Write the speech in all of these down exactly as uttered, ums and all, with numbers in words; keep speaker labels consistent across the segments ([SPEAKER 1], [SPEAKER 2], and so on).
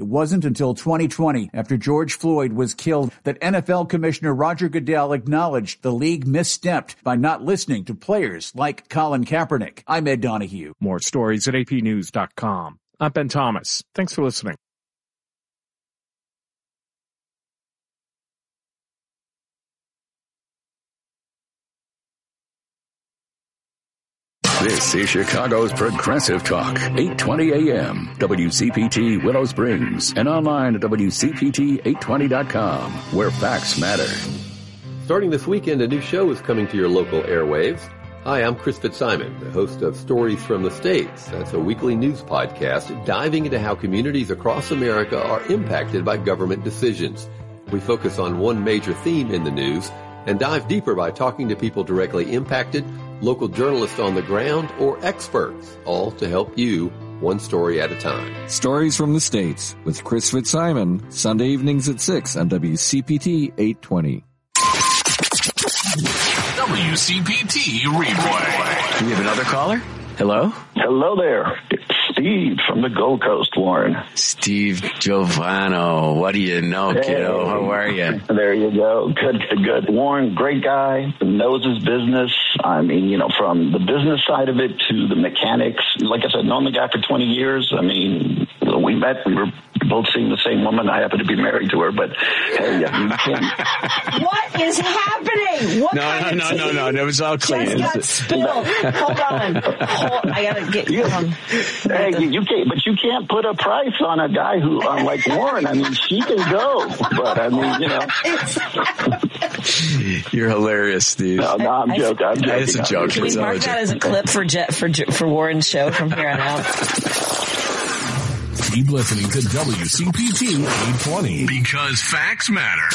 [SPEAKER 1] wasn't until twenty twenty, after George Floyd was killed, that N F L Commissioner Roger Goodell acknowledged the league misstepped by not listening to players like Colin Kaepernick. I'm Ed Donahue.
[SPEAKER 2] More stories at A P news dot com. I'm Ben Thomas. Thanks for listening.
[SPEAKER 3] This is Chicago's Progressive Talk, eight twenty A M, W C P T Willow Springs, and online at W C P T eight twenty dot com, where facts matter.
[SPEAKER 4] Starting this weekend, a new show is coming to your local airwaves. Hi, I'm Chris Fitzsimon, the host of Stories from the States. That's a weekly news podcast diving into how communities across America are impacted by government decisions. We focus on one major theme in the news and dive deeper by talking to people directly impacted, local journalists on the ground, or experts, all to help you one story at a time.
[SPEAKER 5] Stories from the States with Chris Fitzsimon, Sunday evenings at six on W C P T eight twenty.
[SPEAKER 6] W C P T Replay.
[SPEAKER 7] We have another caller? Hello?
[SPEAKER 8] Hello there. It's Steve from the Gold Coast, Warren.
[SPEAKER 7] Steve Giovano. What do you know,
[SPEAKER 8] hey.
[SPEAKER 7] kiddo? How are you?
[SPEAKER 8] There you go. Good, good, good. Warren, great guy, knows his business. I mean, you know, from the business side of it to the mechanics. Like I said, known the guy for twenty years. I mean, we met, we were both seeing the same woman. I happen to be married to her, but hey, yeah, you can't.
[SPEAKER 9] What is happening? What
[SPEAKER 7] no,
[SPEAKER 9] kind
[SPEAKER 7] no,
[SPEAKER 9] of
[SPEAKER 7] no, no, no. It was all clean.
[SPEAKER 9] Just got spilled. Hold on. Hold, I gotta get you. Um,
[SPEAKER 8] hey, you, you can't, but you can't put a price on a guy who, um, like Warren. I mean, she can go, but I mean, you know.
[SPEAKER 7] You're hilarious, Steve.
[SPEAKER 8] No, no, I'm joking. I'm joking.
[SPEAKER 7] It's a joke.
[SPEAKER 9] Can we mark that as a clip for Jet, for for Warren's show from here on out?
[SPEAKER 6] Keep listening to W C P T eight twenty because facts matter.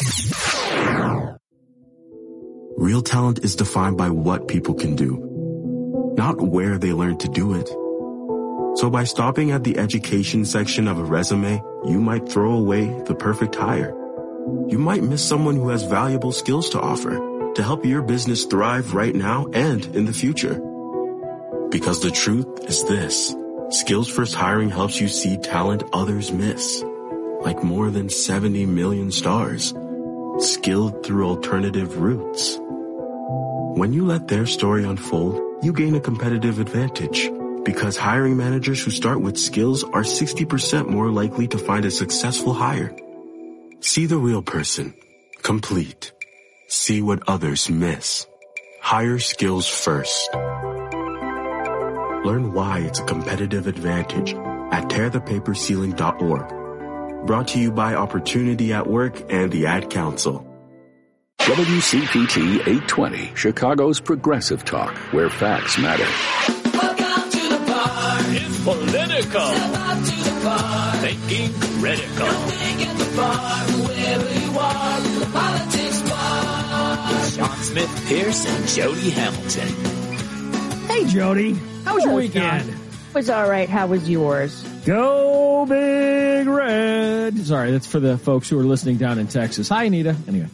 [SPEAKER 10] Real talent is defined by what people can do, not where they learn to do it. So by stopping at the education section of a resume, you might throw away the perfect hire. You might miss someone who has valuable skills to offer to help your business thrive right now and in the future. Because the truth is this. Skills First Hiring helps you see talent others miss, like more than seventy million stars, skilled through alternative routes. When you let their story unfold, you gain a competitive advantage, because hiring managers who start with skills are sixty percent more likely to find a successful hire. See the real person, complete. See what others miss. Hire skills first. Learn why it's a competitive advantage at tear the paper ceiling dot org. Brought to you by Opportunity at Work and the Ad Council.
[SPEAKER 3] W C P T eight twenty, Chicago's Progressive Talk, where facts matter.
[SPEAKER 6] Welcome to the bar. It's political. Step up to the bar. Thinking critical. You're thinking the bar, whoever you are, the politics bar. With Sean Smith Pierce and Jody Hamilton.
[SPEAKER 11] Hey, Jody. How was your weekend?
[SPEAKER 12] It was all right. How was yours?
[SPEAKER 11] Go Big Red. Sorry, that's for the folks who are listening down in Texas. Hi, Anita. Anyway.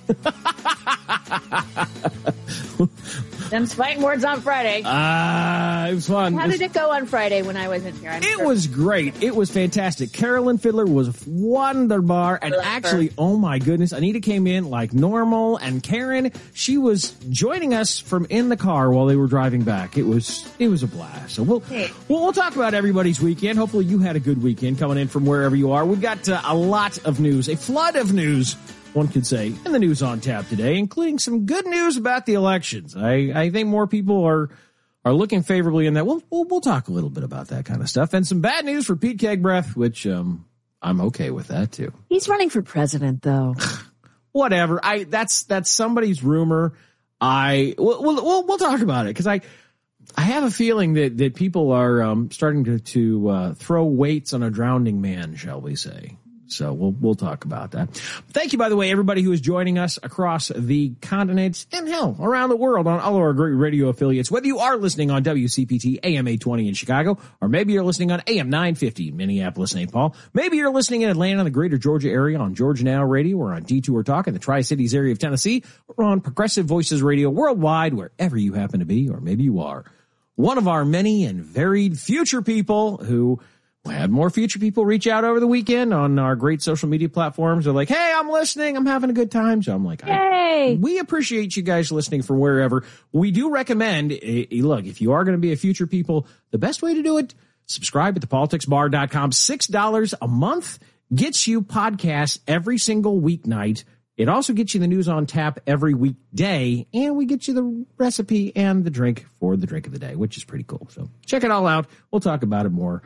[SPEAKER 12] Them's fighting words on Friday.
[SPEAKER 11] Ah, uh, it was fun.
[SPEAKER 12] How did it go on Friday when I wasn't here? I'm
[SPEAKER 11] it
[SPEAKER 12] sure.
[SPEAKER 11] was great. It was fantastic. Carolyn Fiddler was wonderbar. And actually, her. oh my goodness, Anita came in like normal. And Karen, she was joining us from in the car while they were driving back. It was it was a blast. So we'll, hey. we'll, we'll talk about everybody's weekend. Hopefully you had a good weekend coming in from wherever you are. We've got uh, a lot of news, a flood of news, one could say, in the news on tap today, including some good news about the elections. I, I think more people are are looking favorably in that. We'll, we'll we'll talk a little bit about that kind of stuff. And some bad news for Pete Kegbreath, which um I'm okay with that too.
[SPEAKER 12] He's running for president, though.
[SPEAKER 11] Whatever. I that's that's somebody's rumor. I we'll we'll, we'll talk about it because I I have a feeling that that people are um starting to to uh, throw weights on a drowning man, shall we say. So we'll we'll talk about that. Thank you, by the way, everybody who is joining us across the continent and, hell, around the world on all of our great radio affiliates. Whether you are listening on W C P T A M eight twenty in Chicago, or maybe you're listening on A M nine fifty in Minneapolis, Saint Paul. Maybe you're listening in Atlanta, in the greater Georgia area on Georgia Now Radio, or on Detour Talk in the Tri-Cities area of Tennessee, or on Progressive Voices Radio worldwide, wherever you happen to be, or maybe you are one of our many and varied future people who We had more future people reach out over the weekend on our great social media platforms. They're like, hey, I'm listening. I'm having a good time. So I'm like,
[SPEAKER 12] Yay!
[SPEAKER 11] I, we appreciate you guys listening from wherever. We do recommend, eh, look, if you are going to be a future people, the best way to do it, subscribe at the politics bar dot com. six dollars a month gets you podcasts every single weeknight. It also gets you the news on tap every weekday, and we get you the recipe and the drink for the drink of the day, which is pretty cool. So check it all out. We'll talk about it more.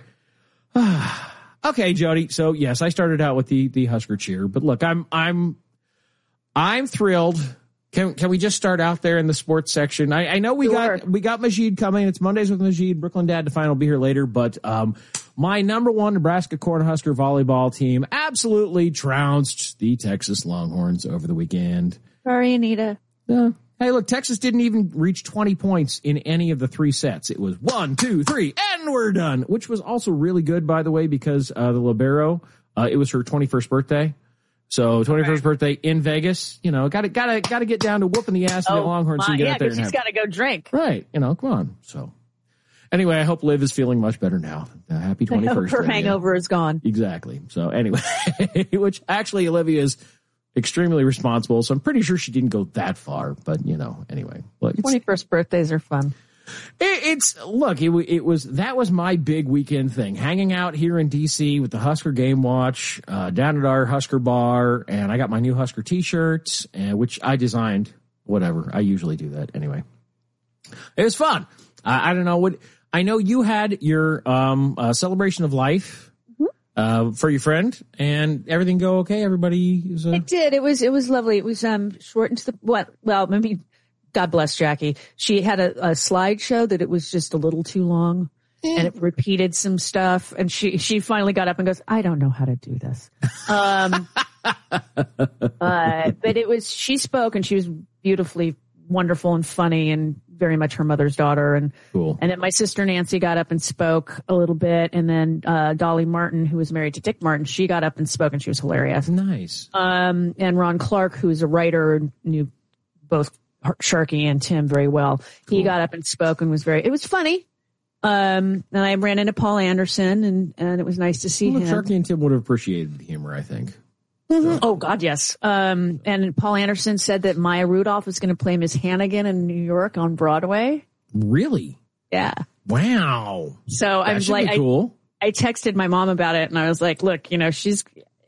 [SPEAKER 11] Okay, Jody. So yes, I started out with the the Husker cheer, but look, I'm I'm I'm thrilled. Can can we just start out there in the sports section? I, I know we
[SPEAKER 12] Sure.
[SPEAKER 11] got we got Majid coming. It's Mondays with Majid. Brooklyn Dad Define will be here later, but um, my number one Nebraska Cornhusker volleyball team absolutely trounced the Texas Longhorns over the weekend.
[SPEAKER 12] Sorry, Anita.
[SPEAKER 11] Yeah. Hey, look, Texas didn't even reach twenty points in any of the three sets. It was one, two, three, and we're done, which was also really good, by the way, because uh, the libero, uh, it was her twenty-first birthday. So twenty-first birthday in Vegas, you know, got to got to got to get down to whooping the ass of the Longhorns
[SPEAKER 12] my,
[SPEAKER 11] and get
[SPEAKER 12] yeah,
[SPEAKER 11] out there
[SPEAKER 12] because
[SPEAKER 11] and
[SPEAKER 12] she's
[SPEAKER 11] have
[SPEAKER 12] got to go drink.
[SPEAKER 11] right. You know, come on. So anyway, I hope Liv is feeling much better now. Uh, happy twenty-first.
[SPEAKER 12] Her
[SPEAKER 11] day,
[SPEAKER 12] hangover
[SPEAKER 11] yeah.
[SPEAKER 12] is gone.
[SPEAKER 11] Exactly. So anyway, which actually Olivia is extremely responsible. So I'm pretty sure she didn't go that far, but you know, anyway, look, it's,
[SPEAKER 12] twenty-first birthdays are fun.
[SPEAKER 11] it, it's look, it, it was, that was my big weekend thing, hanging out here in D C with the Husker Game Watch, uh, down at our Husker bar. And I got my new Husker t-shirts, uh, which I designed, whatever. I usually do that anyway. It was fun. I, I don't know what, I know you had your, um, uh, celebration of life. Uh, for your friend, and everything go okay? Everybody is. Uh...
[SPEAKER 12] It did. It was. It was lovely. It was um short and to the what? Well, maybe. God bless Jackie. She had a, a slideshow that it was just a little too long, and it repeated some stuff. And she she finally got up and goes, "I don't know how to do this." Um, uh, but it was. She spoke, and she was beautifully wonderful and funny, and very much her mother's daughter. And
[SPEAKER 11] cool.
[SPEAKER 12] And then my sister Nancy got up and spoke a little bit. And then, uh, Dolly Martin, who was married to Dick Martin, she got up and spoke, and she was hilarious.
[SPEAKER 11] Nice.
[SPEAKER 12] Um, and Ron Clark, who's a writer, knew both Sharkey and Tim very well. Cool. He got up and spoke and was very, it was funny. Um, and I ran into Paul Anderson, and, and it was nice to see
[SPEAKER 11] well,
[SPEAKER 12] him.
[SPEAKER 11] Sharkey and Tim would have appreciated the humor, I think.
[SPEAKER 12] Mm-hmm. Oh God, yes. Um, and Paul Anderson said that Maya Rudolph was going to play Miss Hannigan in New York on Broadway.
[SPEAKER 11] Really?
[SPEAKER 12] Yeah.
[SPEAKER 11] Wow.
[SPEAKER 12] So
[SPEAKER 11] that
[SPEAKER 12] I'm
[SPEAKER 11] should
[SPEAKER 12] like,
[SPEAKER 11] be cool.
[SPEAKER 12] I, I texted my mom about it, and I was like, look, you know, she's,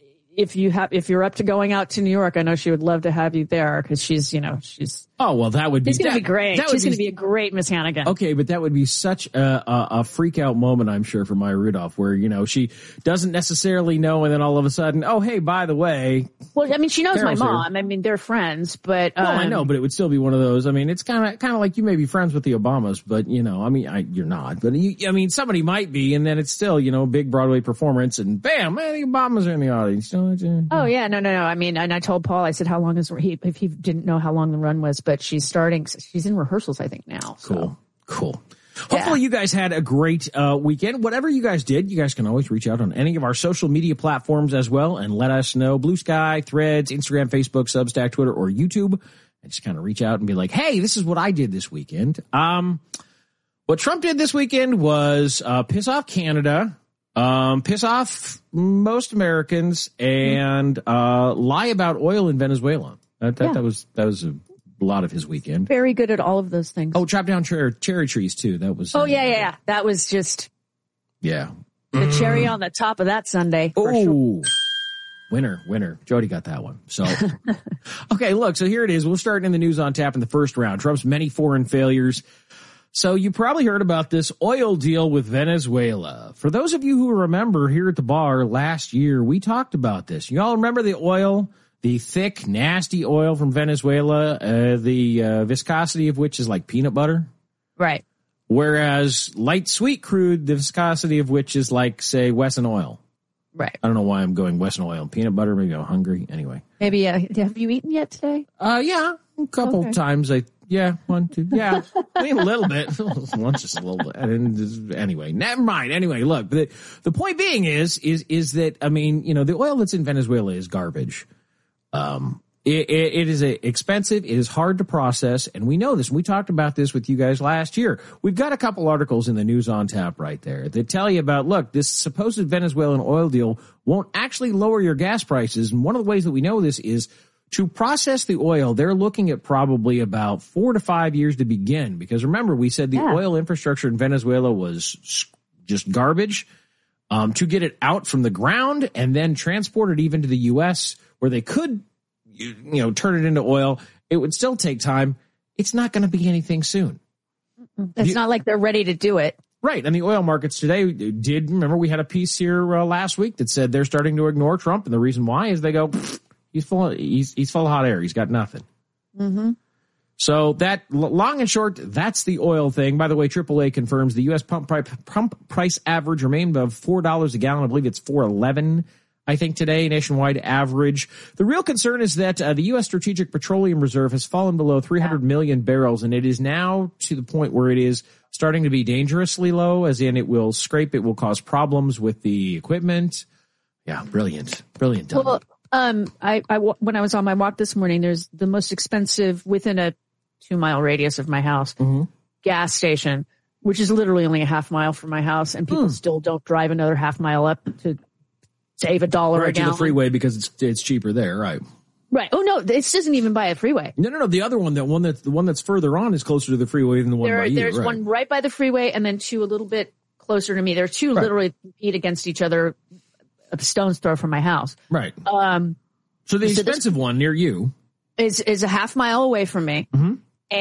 [SPEAKER 12] if you have, if you're up to going out to New York, I know she would love to have you there, because she's, you know, she's.
[SPEAKER 11] Oh, well, that would be.
[SPEAKER 12] She's going to
[SPEAKER 11] that,
[SPEAKER 12] be great.
[SPEAKER 11] That
[SPEAKER 12] She's going to
[SPEAKER 11] be,
[SPEAKER 12] be a great Miss Hannigan.
[SPEAKER 11] Okay, but that would be such a, a, a freak out moment, I'm sure, for Maya Rudolph, where, you know, she doesn't necessarily know, and then all of a sudden, oh, hey, by the way.
[SPEAKER 12] Well, I mean, she knows
[SPEAKER 11] Carol's
[SPEAKER 12] my mom.
[SPEAKER 11] Here.
[SPEAKER 12] I mean, they're friends, but. Um,
[SPEAKER 11] no, I know, but it would still be one of those. I mean, it's kind of kind of like you may be friends with the Obamas, but, you know, I mean, I, you're not. But, you, I mean, somebody might be, and then it's still, you know, a big Broadway performance, and bam, man, the Obamas are in the audience.
[SPEAKER 12] Oh, yeah, no, no, no. I mean, and I told Paul, I said, how long is he, if he didn't know how long the run was, but she's starting, she's in rehearsals, I think, now. So.
[SPEAKER 11] Cool, cool.
[SPEAKER 12] Yeah.
[SPEAKER 11] Hopefully you guys had a great uh, weekend. Whatever you guys did, you guys can always reach out on any of our social media platforms as well and let us know. Blue Sky, Threads, Instagram, Facebook, Substack, Twitter, or YouTube. And just kind of reach out and be like, hey, this is what I did this weekend. Um, what Trump did this weekend was uh, piss off Canada, um, piss off most Americans, and uh, lie about oil in Venezuela. That, that,
[SPEAKER 12] Yeah.
[SPEAKER 11] that was that was a lot of his weekend.
[SPEAKER 12] Very good at all of those things.
[SPEAKER 11] Oh, chop down cher- cherry trees too. That was.
[SPEAKER 12] Oh,
[SPEAKER 11] uh,
[SPEAKER 12] yeah, yeah, yeah. That was just
[SPEAKER 11] Yeah.
[SPEAKER 12] the cherry on the top of that sundae. For
[SPEAKER 11] Oh,
[SPEAKER 12] sure.
[SPEAKER 11] winner, winner. Jody got that one. So, okay, look, so here it is. We'll start in the news on tap in the first round. Trump's many foreign failures. So you probably heard about this oil deal with Venezuela. For those of you who remember here at the bar last year, we talked about this. You all remember the oil, the thick, nasty oil from Venezuela, uh, the uh, viscosity of which is like peanut butter?
[SPEAKER 12] Right.
[SPEAKER 11] Whereas light sweet crude, the viscosity of which is like, say, Wesson oil.
[SPEAKER 12] Right.
[SPEAKER 11] I don't know why I'm going Wesson oil and peanut butter. Maybe I'm hungry. Anyway.
[SPEAKER 12] Maybe, uh, have you eaten yet today?
[SPEAKER 11] Uh, yeah, a couple
[SPEAKER 12] Okay.
[SPEAKER 11] times. I yeah, one, two, yeah, I mean a little bit. Once just a little bit. And anyway, never mind. Anyway, look, the the point being is is is that I mean, you know, the oil that's in Venezuela is garbage. Um, It, it, it is a expensive. It is hard to process. And we know this. We talked about this with you guys last year. We've got a couple articles in the News on Tap right there that tell you about, look, this supposed Venezuelan oil deal won't actually lower your gas prices. And one of the ways that we know this is to process the oil. They're looking at probably about four to five years to begin. Because remember, we said the yeah. oil infrastructure in Venezuela was just garbage. Um, to get it out from the ground and then transport it even to the U S where they could, you know, turn it into oil, it would still take time. It's not going to be anything soon.
[SPEAKER 12] It's
[SPEAKER 11] you,
[SPEAKER 12] not like they're ready to do it.
[SPEAKER 11] Right. And the oil markets today did, remember we had a piece here uh, last week that said they're starting to ignore Trump. And the reason why is they go, he's full of, he's, he's full of hot air. He's got nothing.
[SPEAKER 12] Mm-hmm.
[SPEAKER 11] So that, long and short, that's the oil thing. By the way, triple A confirms the U S pump price, pump price average remained above four dollars a gallon. I believe it's four eleven, I think, today, nationwide average. The real concern is that uh, the U S Strategic Petroleum Reserve has fallen below three hundred million barrels, and it is now to the point where it is starting to be dangerously low, as in it will scrape, it will cause problems with the equipment. Yeah, brilliant, brilliant. Done.
[SPEAKER 12] Well, um, I, I, when I was on my walk this morning, there's the most expensive within a two mile radius of my house,
[SPEAKER 11] mm-hmm.
[SPEAKER 12] gas station, which is literally only a half mile from my house. And people mm. still don't drive another half mile up to save a dollar
[SPEAKER 11] right
[SPEAKER 12] a gallon.
[SPEAKER 11] To the freeway because it's, it's cheaper there. Right.
[SPEAKER 12] Right. Oh no, this isn't even by a freeway.
[SPEAKER 11] No, no, no. The other one, that one that's the one that's further on is closer to the freeway than the one
[SPEAKER 12] there,
[SPEAKER 11] by you.
[SPEAKER 12] There's
[SPEAKER 11] right.
[SPEAKER 12] one right by the freeway and then two a little bit closer to me. There are two
[SPEAKER 11] right.
[SPEAKER 12] literally compete against each other a stone's throw from my house.
[SPEAKER 11] Right.
[SPEAKER 12] Um,
[SPEAKER 11] so the
[SPEAKER 12] so
[SPEAKER 11] expensive
[SPEAKER 12] this,
[SPEAKER 11] one near you
[SPEAKER 12] is, is a half mile away from me.
[SPEAKER 11] Mm-hmm.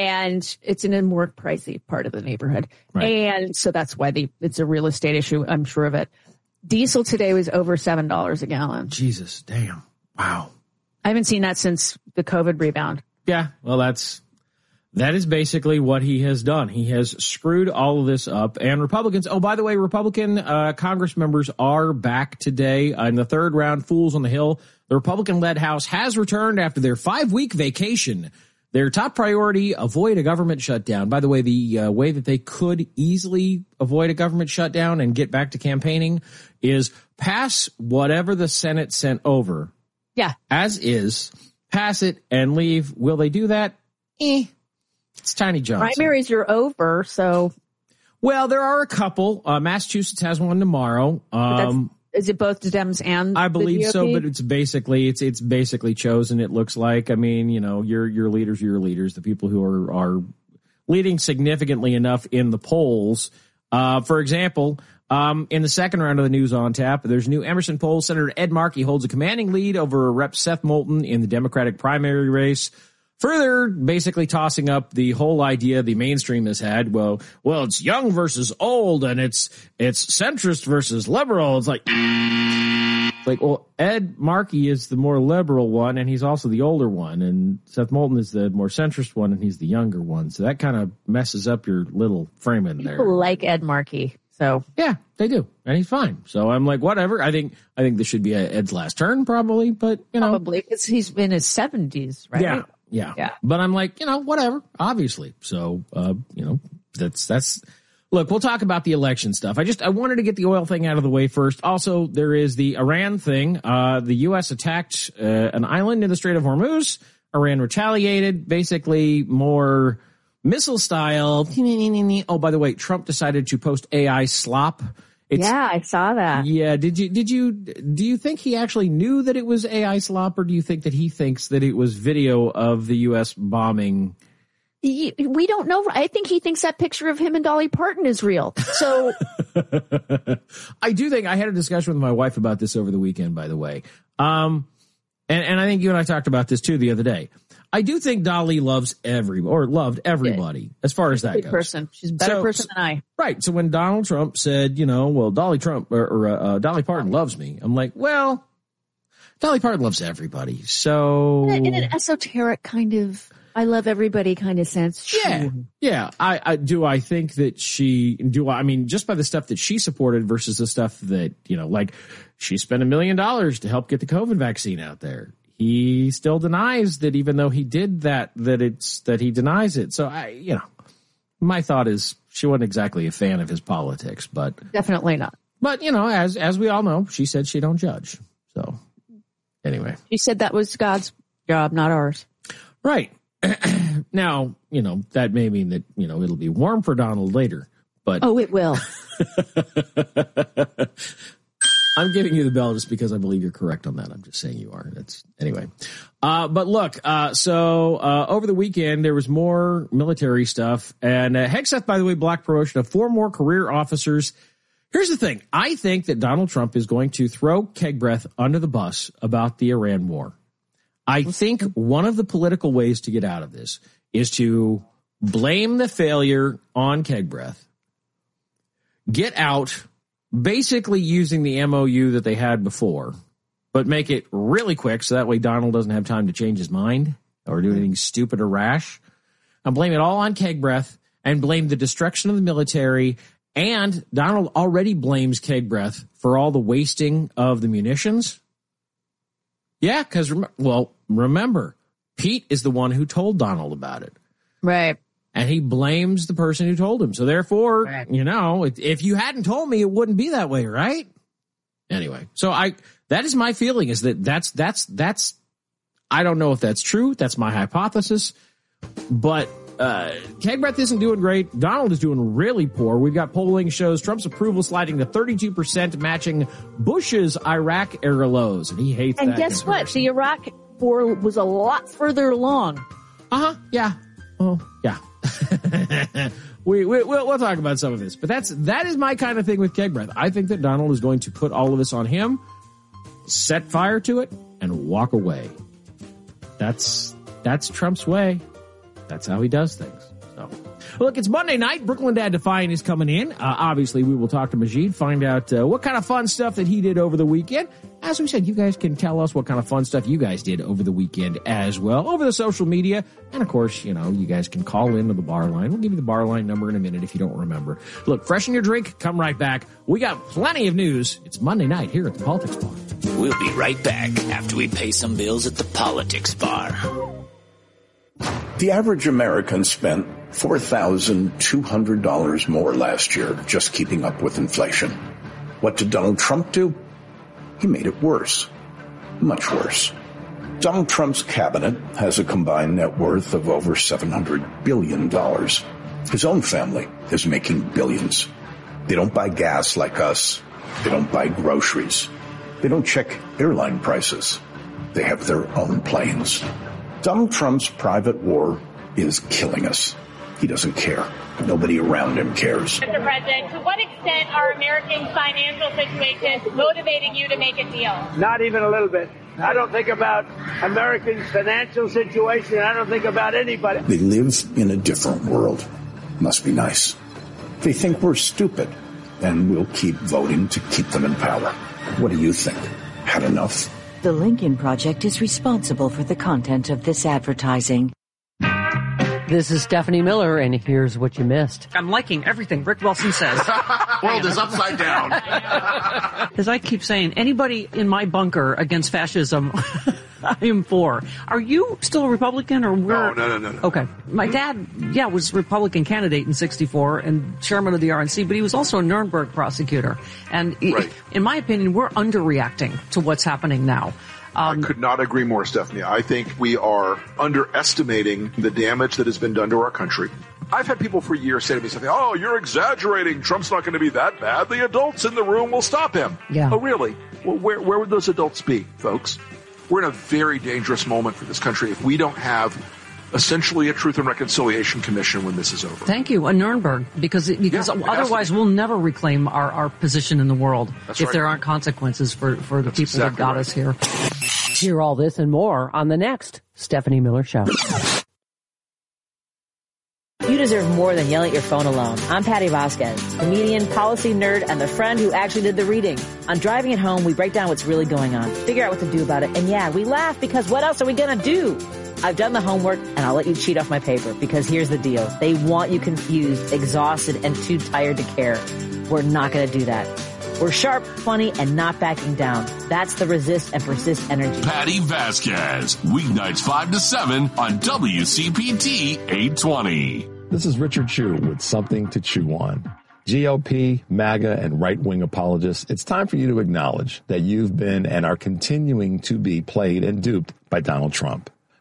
[SPEAKER 12] And it's in a more pricey part of the neighborhood.
[SPEAKER 11] Right.
[SPEAKER 12] And so that's why the, it's a real estate issue. I'm sure of it. Diesel today was over seven dollars a gallon.
[SPEAKER 11] Jesus, damn. Wow.
[SPEAKER 12] I haven't seen that since the COVID rebound.
[SPEAKER 11] Yeah. Well, that's, that is basically what he has done. He has screwed all of this up. And Republicans, oh, by the way, Republican uh, Congress members are back today in the third round. Fools on the Hill. The Republican-led House has returned after their five-week vacation. Their top priority, avoid a government shutdown. By the way, the uh, way that they could easily avoid a government shutdown and get back to campaigning is pass whatever the Senate sent over.
[SPEAKER 12] Yeah.
[SPEAKER 11] As is, pass it and leave. Will they do that? Eh. It's Tiny Johnson.
[SPEAKER 12] Primaries are over, so.
[SPEAKER 11] Well, there are a couple. Uh, Massachusetts has one tomorrow. Um,
[SPEAKER 12] Is it both the Dems and
[SPEAKER 11] I believe
[SPEAKER 12] the
[SPEAKER 11] so, but it's basically it's it's basically chosen. It looks like. I mean, you know, your your leaders, are your leaders, the people who are are leading significantly enough in the polls. Uh, for example, um, in the second round of the News on Tap, there's a new Emerson poll. Senator Ed Markey holds a commanding lead over Rep Seth Moulton in the Democratic primary race. Further, basically tossing up the whole idea the mainstream has had. Well, well, it's young versus old, and it's it's centrist versus liberal. It's like, like, well, Ed Markey is the more liberal one, and he's also the older one, and Seth Moulton is the more centrist one, and he's the younger one. So that kind of messes up your little frame in there.
[SPEAKER 12] People like Ed Markey, so
[SPEAKER 11] yeah, they do, and he's fine. So I'm like, whatever. I think I think this should be Ed's last turn, probably, but you know,
[SPEAKER 12] probably because he's in his seventies, right?
[SPEAKER 11] Yeah. Yeah.
[SPEAKER 12] Yeah.
[SPEAKER 11] But I'm like, you know, whatever, obviously. So, uh, you know, that's, that's, look, we'll talk about the election stuff. I just, I wanted to get the oil thing out of the way first. Also, there is the Iran thing. Uh, the U S attacked, uh, an island in the Strait of Hormuz. Iran retaliated, basically more missile style. Oh, by the way, Trump decided to post A I slop. It's,
[SPEAKER 12] yeah, I saw that.
[SPEAKER 11] Yeah. Did you, did you, do you think he actually knew that it was A I slop, or do you think that he thinks that it was video of the U S bombing?
[SPEAKER 12] We don't know. I think he thinks that picture of him and Dolly Parton is real. So
[SPEAKER 11] I do think I had a discussion with my wife about this over the weekend, by the way. Um, and, and I think you and I talked about this too the other day. I do think Dolly loves every or loved everybody yeah. as far as that
[SPEAKER 12] Good
[SPEAKER 11] goes.
[SPEAKER 12] Person. She's a better
[SPEAKER 11] so,
[SPEAKER 12] person than I.
[SPEAKER 11] Right. So when Donald Trump said, you know, well, Dolly Trump or, or uh, Dolly Parton loves me, I'm like, well, Dolly Parton loves everybody. So
[SPEAKER 12] in, in an esoteric kind of, I love everybody kind of sense.
[SPEAKER 11] Yeah.
[SPEAKER 12] Sure.
[SPEAKER 11] Yeah. I, I do. I think that she do. I mean, just by the stuff that she supported versus the stuff that, you know, like she spent a million dollars to help get the COVID vaccine out there. He still denies that, even though he did that, that it's that he denies it. So I, you know, my thought is she wasn't exactly a fan of his politics, but
[SPEAKER 12] definitely not.
[SPEAKER 11] But you know, as as we all know, she said she don't judge. So anyway,
[SPEAKER 12] she said that was God's job, not ours.
[SPEAKER 11] Right. Now, you know, that may mean that, you know, it'll be warm for Donald later, but.
[SPEAKER 12] Oh, it will.
[SPEAKER 11] I'm giving you the bell just because I believe you're correct on that. I'm just saying you are. That's anyway. Uh, but look, uh, so, uh, over the weekend, there was more military stuff, and uh, Hegseth, by the way, blocked promotion of four more career officers. Here's the thing. I think that Donald Trump is going to throw Kegbreath under the bus about the Iran war. I think one of the political ways to get out of this is to blame the failure on Kegbreath, get out, basically using the M O U that they had before, but make it really quick so that way Donald doesn't have time to change his mind or do anything stupid or rash. And blame it all on Kegbreath and blame the destruction of the military. And Donald already blames Kegbreath for all the wasting of the munitions. Yeah, because, well, remember, Pete is the one who told Donald about it.
[SPEAKER 12] Right.
[SPEAKER 11] And he blames the person who told him. So therefore, right. you know, if, if you hadn't told me, it wouldn't be that way, right? Anyway, so I that is my feeling is that that's, that's, that's, I don't know if that's true. That's my hypothesis. But uh, Kegbreath isn't doing great. Donald is doing really poor. We've got polling shows Trump's approval sliding to thirty-two percent, matching Bush's Iraq era lows. And he hates
[SPEAKER 12] and
[SPEAKER 11] that.
[SPEAKER 12] And guess what? The Iraq war was a lot further along.
[SPEAKER 11] Uh-huh. Yeah. Oh, yeah. we, we we'll, we'll talk about some of this, but that's that is my kind of thing with Kegbreath. I think that Donald is going to put all of this on him, set fire to it, and walk away. That's that's Trump's way. That's how he does things. So, look, it's Monday night. Brooklyn Dad Defiant is coming in. Uh, obviously, we will talk to Majid, find out uh, what kind of fun stuff that he did over the weekend. As we said, you guys can tell us what kind of fun stuff you guys did over the weekend as well, over the social media. And, of course, you know, you guys can call into the bar line. We'll give you the bar line number in a minute if you don't remember. Look, freshen your drink. Come right back. We got plenty of news. It's Monday night here at the Politics Bar.
[SPEAKER 6] We'll be right back after we pay some bills at the Politics Bar.
[SPEAKER 13] The average American spent four thousand two hundred dollars more last year just keeping up with inflation. What did Donald Trump do? He made it worse. Much worse. Donald Trump's cabinet has a combined net worth of over seven hundred billion dollars. His own family is making billions. They don't buy gas like us. They don't buy groceries. They don't check airline prices. They have their own planes. Donald Trump's private war is killing us. He doesn't care. Nobody around him cares.
[SPEAKER 14] Mister President, to what extent are Americans' financial situations motivating you to make a deal?
[SPEAKER 15] Not even a little bit. I don't think about Americans' financial situation. I don't think about anybody.
[SPEAKER 13] They live in a different world. Must be nice. They think we're stupid, and we'll keep voting to keep them in power. What do you think? Had enough?
[SPEAKER 16] The Lincoln Project is responsible for the content of this advertising.
[SPEAKER 17] This is Stephanie Miller, and here's what you missed.
[SPEAKER 18] I'm liking everything Rick Wilson says.
[SPEAKER 19] World is upside down.
[SPEAKER 18] As I keep saying, anybody in my bunker against fascism, I am for. Are you still a Republican, or where?
[SPEAKER 19] No, no, no, no.
[SPEAKER 18] Okay. My dad, yeah, was Republican candidate in sixty-four and chairman of the R N C, but he was also a Nuremberg prosecutor. And right. in my opinion, we're underreacting to what's happening now.
[SPEAKER 19] Um, I could not agree more, Stephanie. I think we are underestimating the damage that has been done to our country. I've had people for years say to me something, oh, you're exaggerating. Trump's not going to be that bad. The adults in the room will stop him.
[SPEAKER 18] Yeah.
[SPEAKER 19] Oh, really? Well, where, where would those adults be, folks? We're in a very dangerous moment for this country if we don't have essentially a Truth and Reconciliation Commission when this is over.
[SPEAKER 18] Thank you. A Nuremberg, because because yeah, otherwise we'll never reclaim our, our position in the world That's if right. there aren't consequences for, for the
[SPEAKER 19] That's
[SPEAKER 18] people
[SPEAKER 19] exactly
[SPEAKER 18] that got
[SPEAKER 19] right.
[SPEAKER 18] us here.
[SPEAKER 17] Hear all this and more on the next Stephanie Miller Show.
[SPEAKER 9] You deserve more than yelling at your phone alone. I'm Patty Vasquez, comedian, policy nerd, and the friend who actually did the reading. On Driving It Home, we break down what's really going on, figure out what to do about it, and yeah, we laugh because what else are we gonna do? I've done the homework, and I'll let you cheat off my paper, because here's the deal. They want you confused, exhausted, and too tired to care. We're not gonna do that. We're sharp, funny, and not backing down. That's the resist and persist energy.
[SPEAKER 20] Patty Vasquez, weeknights five to seven on W C P T eight twenty.
[SPEAKER 21] This is Richard Chew with something to chew on. G O P, MAGA, and right-wing apologists, it's time for you to acknowledge that you've been and are continuing to be played and duped by Donald Trump.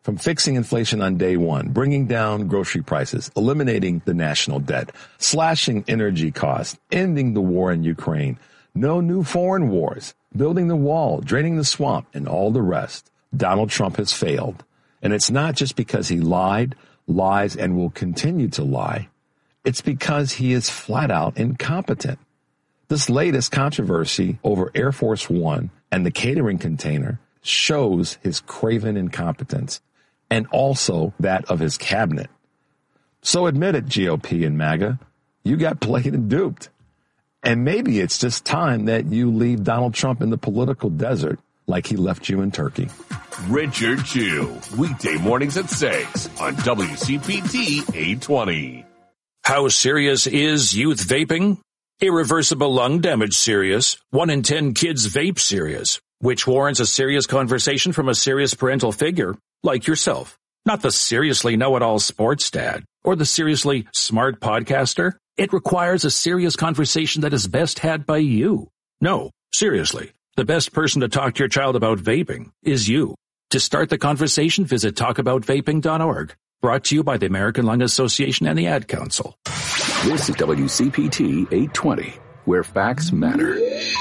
[SPEAKER 21] From fixing inflation on day one, bringing down grocery prices, eliminating the national debt, slashing energy costs, ending the war in Ukraine, no new foreign wars, building the wall, draining the swamp, and all the rest, Donald Trump has failed. And it's not just because he lied, lies, and will continue to lie. It's because he is flat out incompetent. This latest controversy over Air Force One and the catering container shows his craven incompetence, and also that of his cabinet. So admit it, G O P and MAGA, you got played and duped. And maybe it's just time that you leave Donald Trump in the political desert like he left you in Turkey.
[SPEAKER 20] Richard Chew, weekday mornings at six on W C P T eight twenty.
[SPEAKER 1] How serious is youth vaping? Irreversible lung damage serious. One in ten kids vape serious, which warrants a serious conversation from a serious parental figure like yourself. Not the seriously know-it-all sports dad or the seriously smart podcaster. It requires a serious conversation that is best had by you. No, seriously, the best person to talk to your child about vaping is you. To start the conversation, visit talk about vaping dot org. Brought to you by the American Lung Association and the Ad Council.
[SPEAKER 3] This is W C P T eight twenty, where facts matter.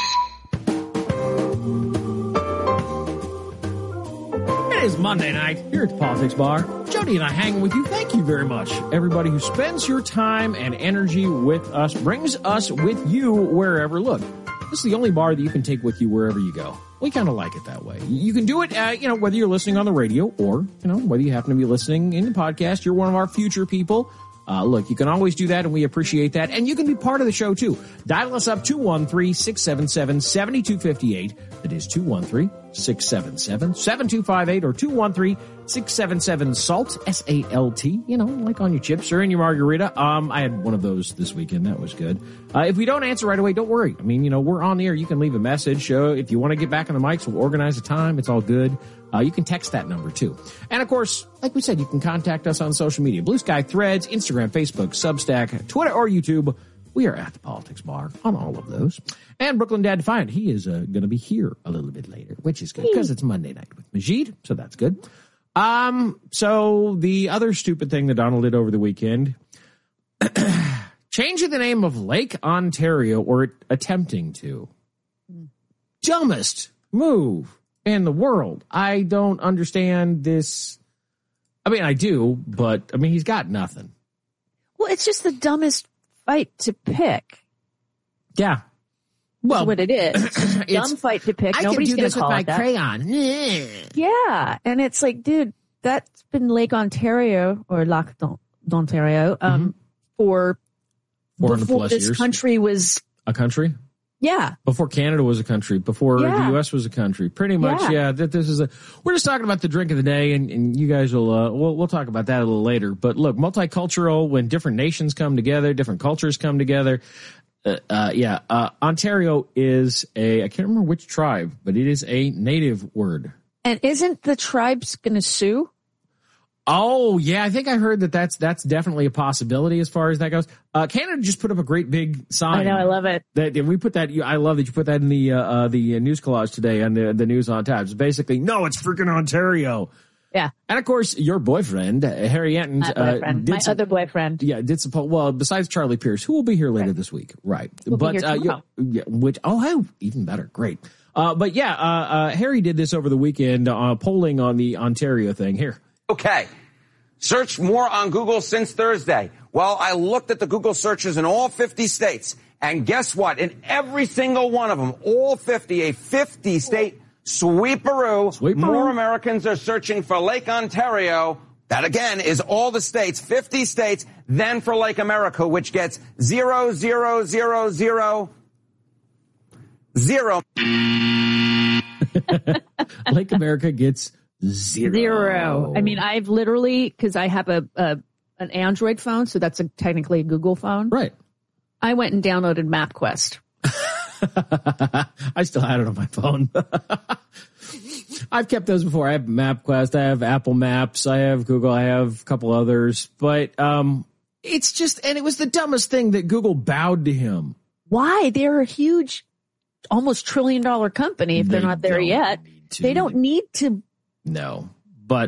[SPEAKER 11] It is Monday night here at the Politics Bar. Jody and I hanging with you. Thank you very much. Everybody who spends your time and energy with us, brings us with you wherever. Look, this is the only bar that you can take with you wherever you go. We kind of like it that way. You can do it, uh, you know, whether you're listening on the radio or, you know, whether you happen to be listening in the podcast. You're one of our future people. Uh, look, you can always do that, and we appreciate that. And you can be part of the show, too. Dial us up, two one three, six seven seven, seven two five eight. That is two one three, six seven seven, seven two five eight or two one three, six seven seven, SALT, S A L T, you know, like on your chips or in your margarita. Um, I had one of those this weekend. That was good. Uh, if we don't answer right away, don't worry. I mean, you know, we're on the air. You can leave a message. Uh, if you want to get back on the mics, we'll organize a time. It's all good. Uh, you can text that number, too. And, of course, like we said, you can contact us on social media. Blue Sky, Threads, Instagram, Facebook, Substack, Twitter, or YouTube. We are at the Politics Bar on all of those. And Brooklyn Dad Defiant, he is uh, going to be here a little bit later, which is good because it's Monday night with Majid, so that's good. Um, so the other stupid thing that Donald did over the weekend, changing the name of Lake Ontario, or attempting to. Dumbest move in the world. I don't understand this. I mean, I do, but I mean, he's got nothing.
[SPEAKER 12] Well, it's just the dumbest fight to pick.
[SPEAKER 11] Yeah.
[SPEAKER 12] Well, that's what it is. It's a dumb fight to pick.
[SPEAKER 11] I
[SPEAKER 12] Nobody's
[SPEAKER 11] can do
[SPEAKER 12] going
[SPEAKER 11] this
[SPEAKER 12] to
[SPEAKER 11] with
[SPEAKER 12] call
[SPEAKER 11] my
[SPEAKER 12] it that.
[SPEAKER 11] crayon.
[SPEAKER 12] Yeah. And it's like, dude, that's been Lake Ontario or Lac d'Ontario um, mm-hmm. for
[SPEAKER 11] four hundred
[SPEAKER 12] before
[SPEAKER 11] plus
[SPEAKER 12] this
[SPEAKER 11] years.
[SPEAKER 12] country was
[SPEAKER 11] A country?
[SPEAKER 12] Yeah.
[SPEAKER 11] Before Canada was a country, before
[SPEAKER 12] Yeah.
[SPEAKER 11] the U S was a country. Pretty much,
[SPEAKER 12] Yeah.
[SPEAKER 11] yeah. That this is a. We're just talking about the drink of the day, and, and you guys will. Uh, we'll we'll talk about that a little later. But look, multicultural, when different nations come together, different cultures come together. Uh, uh, yeah, uh, Ontario is a. I can't remember which tribe, but it is a native word.
[SPEAKER 12] And isn't the tribes going to sue?
[SPEAKER 11] Oh, yeah, I think I heard that that's that's definitely a possibility as far as that goes. Uh, Canada just put up a great big sign.
[SPEAKER 12] I know, I love it.
[SPEAKER 11] That we put that. I love that you put that in the uh, uh, the news collage today on the the News on Times. Basically, no, it's freaking Ontario.
[SPEAKER 12] Yeah.
[SPEAKER 11] And of course, your boyfriend, uh, Harry Enton,
[SPEAKER 12] My boyfriend.
[SPEAKER 11] uh, did
[SPEAKER 12] My
[SPEAKER 11] some,
[SPEAKER 12] other boyfriend.
[SPEAKER 11] Yeah, did some. Well, besides Charlie Pierce, who will be here later right. this week, right?
[SPEAKER 12] We'll
[SPEAKER 11] but
[SPEAKER 12] be here
[SPEAKER 11] uh,
[SPEAKER 12] tomorrow.
[SPEAKER 11] yeah, which oh, hey, even better, great. Uh, but yeah, uh, uh, Harry did this over the weekend, uh, polling on the Ontario thing. Here,
[SPEAKER 22] okay. Searched more on Google since Thursday. Well, I looked at the Google searches in all fifty states, and guess what? In every single one of them, all fifty, a fifty-state sweeperoo,
[SPEAKER 11] Sweeperoo.
[SPEAKER 22] more Americans are searching for Lake Ontario. That, again, is all the states, fifty states, than for Lake America, which gets zero, zero, zero, zero, zero.
[SPEAKER 11] Lake America gets zero.
[SPEAKER 12] Zero. I mean, I've literally, because I have a, a an Android phone, so that's a, technically a Google phone.
[SPEAKER 11] Right.
[SPEAKER 12] I went and downloaded MapQuest.
[SPEAKER 11] I still had it on my phone. I've kept those before. I have MapQuest, I have Apple Maps, I have Google, I have a couple others. But um, it's just, and it was the dumbest thing that Google bowed to him.
[SPEAKER 12] Why? They're a huge, almost trillion dollar company if
[SPEAKER 11] They
[SPEAKER 12] they're not there
[SPEAKER 11] don't
[SPEAKER 12] yet.
[SPEAKER 11] need to.
[SPEAKER 12] They don't need to.
[SPEAKER 11] No, but
[SPEAKER 12] No.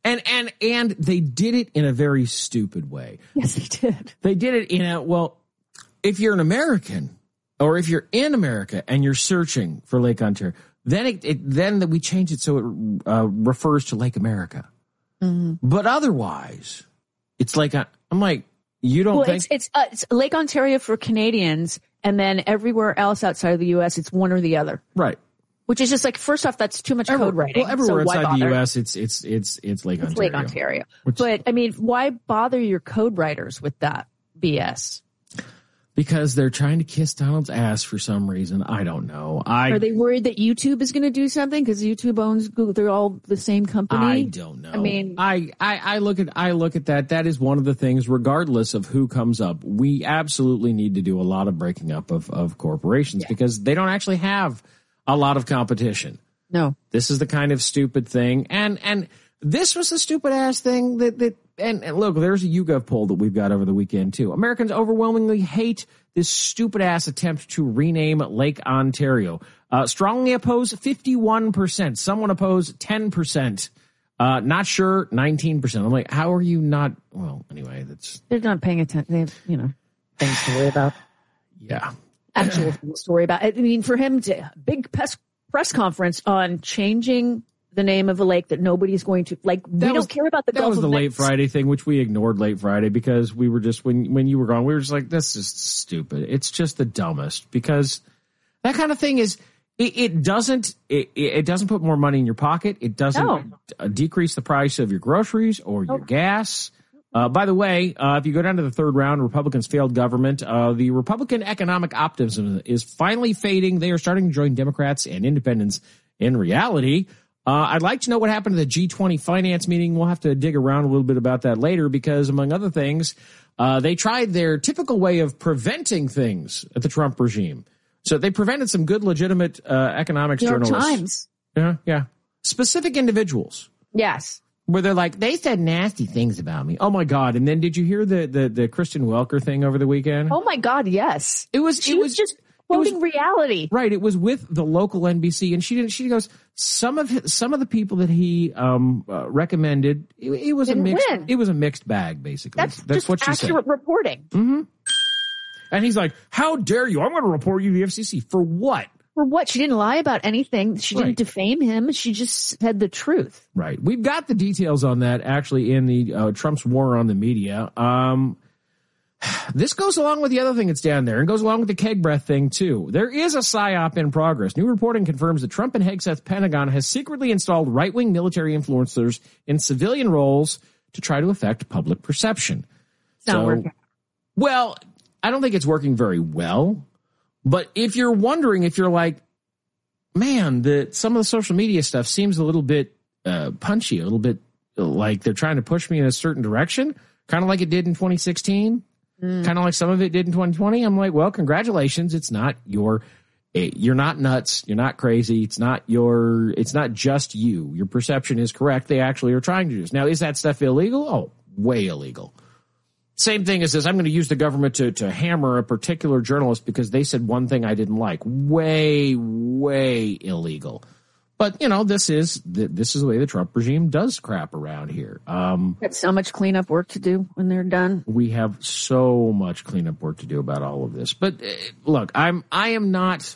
[SPEAKER 11] And and and they did it in a very stupid way.
[SPEAKER 12] Yes, they did.
[SPEAKER 11] They did it in a, well, if you're an American or if you're in America and you're searching for Lake Ontario, then it, it then we change it so it uh, refers to Lake America.
[SPEAKER 12] Mm-hmm.
[SPEAKER 11] But otherwise, it's like a, I'm like, you don't
[SPEAKER 12] well,
[SPEAKER 11] think
[SPEAKER 12] it's it's, uh, it's Lake Ontario for Canadians, and then everywhere else outside of the U S, it's one or the other.
[SPEAKER 11] Right.
[SPEAKER 12] Which is just like, first off, that's too much
[SPEAKER 11] Every,
[SPEAKER 12] code writing.
[SPEAKER 11] Well, everywhere
[SPEAKER 12] so
[SPEAKER 11] outside
[SPEAKER 12] why
[SPEAKER 11] the
[SPEAKER 12] bother?
[SPEAKER 11] U S, it's it's it's it's Lake
[SPEAKER 12] It's
[SPEAKER 11] Ontario.
[SPEAKER 12] Lake Ontario.
[SPEAKER 11] Which,
[SPEAKER 12] but I mean, why bother your code writers with that B S?
[SPEAKER 11] Because they're trying to kiss Donald's ass for some reason. I don't know. I
[SPEAKER 12] Are they worried that YouTube is going to do something because YouTube owns Google? They're all the same company.
[SPEAKER 11] I don't know.
[SPEAKER 12] I mean,
[SPEAKER 11] I, I, I look at I look at that. That is one of the things, regardless of who comes up, we absolutely need to do a lot of breaking up of, of corporations yeah. because they don't actually have a lot of competition.
[SPEAKER 12] No.
[SPEAKER 11] This is the kind of stupid thing. And and this was a stupid ass thing that that and, and look, there's a YouGov poll that we've got over the weekend too. Americans overwhelmingly hate this stupid ass attempt to rename Lake Ontario. Uh, strongly oppose fifty-one percent. Someone oppose ten percent. Uh, not sure nineteen percent. I'm like, how are you not? Well, anyway, that's.
[SPEAKER 12] They're not paying attention. They have, you know, things to worry about.
[SPEAKER 11] Yeah.
[SPEAKER 12] Actual things to worry about. I mean, for him to, big press, press conference on changing the name of a lake that nobody's going to, like, we
[SPEAKER 11] That was-
[SPEAKER 12] don't care about the
[SPEAKER 11] That
[SPEAKER 12] Gulf
[SPEAKER 11] was
[SPEAKER 12] of
[SPEAKER 11] the late
[SPEAKER 12] Mexico.
[SPEAKER 11] Friday thing, which we ignored late Friday because we were just, when when you were gone, we were just like, this is stupid. It's just the dumbest because that kind of thing is, it, it doesn't, it, it doesn't put more money in your pocket. It doesn't
[SPEAKER 12] No.
[SPEAKER 11] uh, decrease the price of your groceries or your
[SPEAKER 12] Oh.
[SPEAKER 11] gas. Uh, by the way, uh, if you go down to the third round, Republicans failed government. Uh, the Republican economic optimism is finally fading. They are starting to join Democrats and independents in reality. Uh, I'd like to know what happened to the G twenty finance meeting. We'll have to dig around a little bit about that later because, among other things, uh, they tried their typical way of preventing things at the Trump regime. So they prevented some good, legitimate uh, economics
[SPEAKER 12] New York
[SPEAKER 11] journalists.
[SPEAKER 12] Times.
[SPEAKER 11] Yeah, yeah. Specific individuals.
[SPEAKER 12] Yes.
[SPEAKER 11] Where they're like, they said nasty things about me. Oh, my God. And then did you hear the the, the Kristen Welker thing over the weekend?
[SPEAKER 12] Oh, my God, yes.
[SPEAKER 11] It was,
[SPEAKER 12] She
[SPEAKER 11] it
[SPEAKER 12] was,
[SPEAKER 11] was
[SPEAKER 12] just quoting reality.
[SPEAKER 11] Right. It was with the local N B C, and she didn't. She goes, some of his, some of the people that he um, uh, recommended, it, it was
[SPEAKER 12] Didn't
[SPEAKER 11] a mixed.
[SPEAKER 12] win.
[SPEAKER 11] It was a mixed bag, basically.
[SPEAKER 12] That's,
[SPEAKER 11] That's
[SPEAKER 12] just
[SPEAKER 11] what she said.
[SPEAKER 12] accurate reporting.
[SPEAKER 11] Mm-hmm. And he's like, "How dare you? I'm going to report you to the F C C for what?"
[SPEAKER 12] For what? She didn't lie about anything. She didn't
[SPEAKER 11] Right.
[SPEAKER 12] defame him. She just said the truth.
[SPEAKER 11] Right. We've got the details on that actually in the uh, Trump's war on the media. Um, this goes along with the other thing that's down there and goes along with the keg breath thing, too. There is a psyop in progress. New reporting confirms that Trump and Hegseth's Pentagon has secretly installed right-wing military influencers in civilian roles to try to affect public perception.
[SPEAKER 12] It's not working.
[SPEAKER 11] Well, I don't think it's working very well. But if you're wondering, if you're like, man, the some of the social media stuff seems a little bit uh, punchy, a little bit like they're trying to push me in a certain direction, kind of like it did in twenty sixteen, mm. kind of like some of it did in twenty twenty. I'm like, well, congratulations. It's not your, you're not nuts. You're not crazy. It's not your, it's not just you. Your perception is correct. They actually are trying to do this. Now, is that stuff illegal? Oh, way illegal. Same thing as this, I'm going to use the government to, to hammer a particular journalist because they said one thing I didn't like. Way, way illegal. But, you know, this is this is the way the Trump regime does crap around here. Um,
[SPEAKER 12] Got so much cleanup work to do when they're done.
[SPEAKER 11] we have so much cleanup work to do about all of this. But uh, look, I'm I am not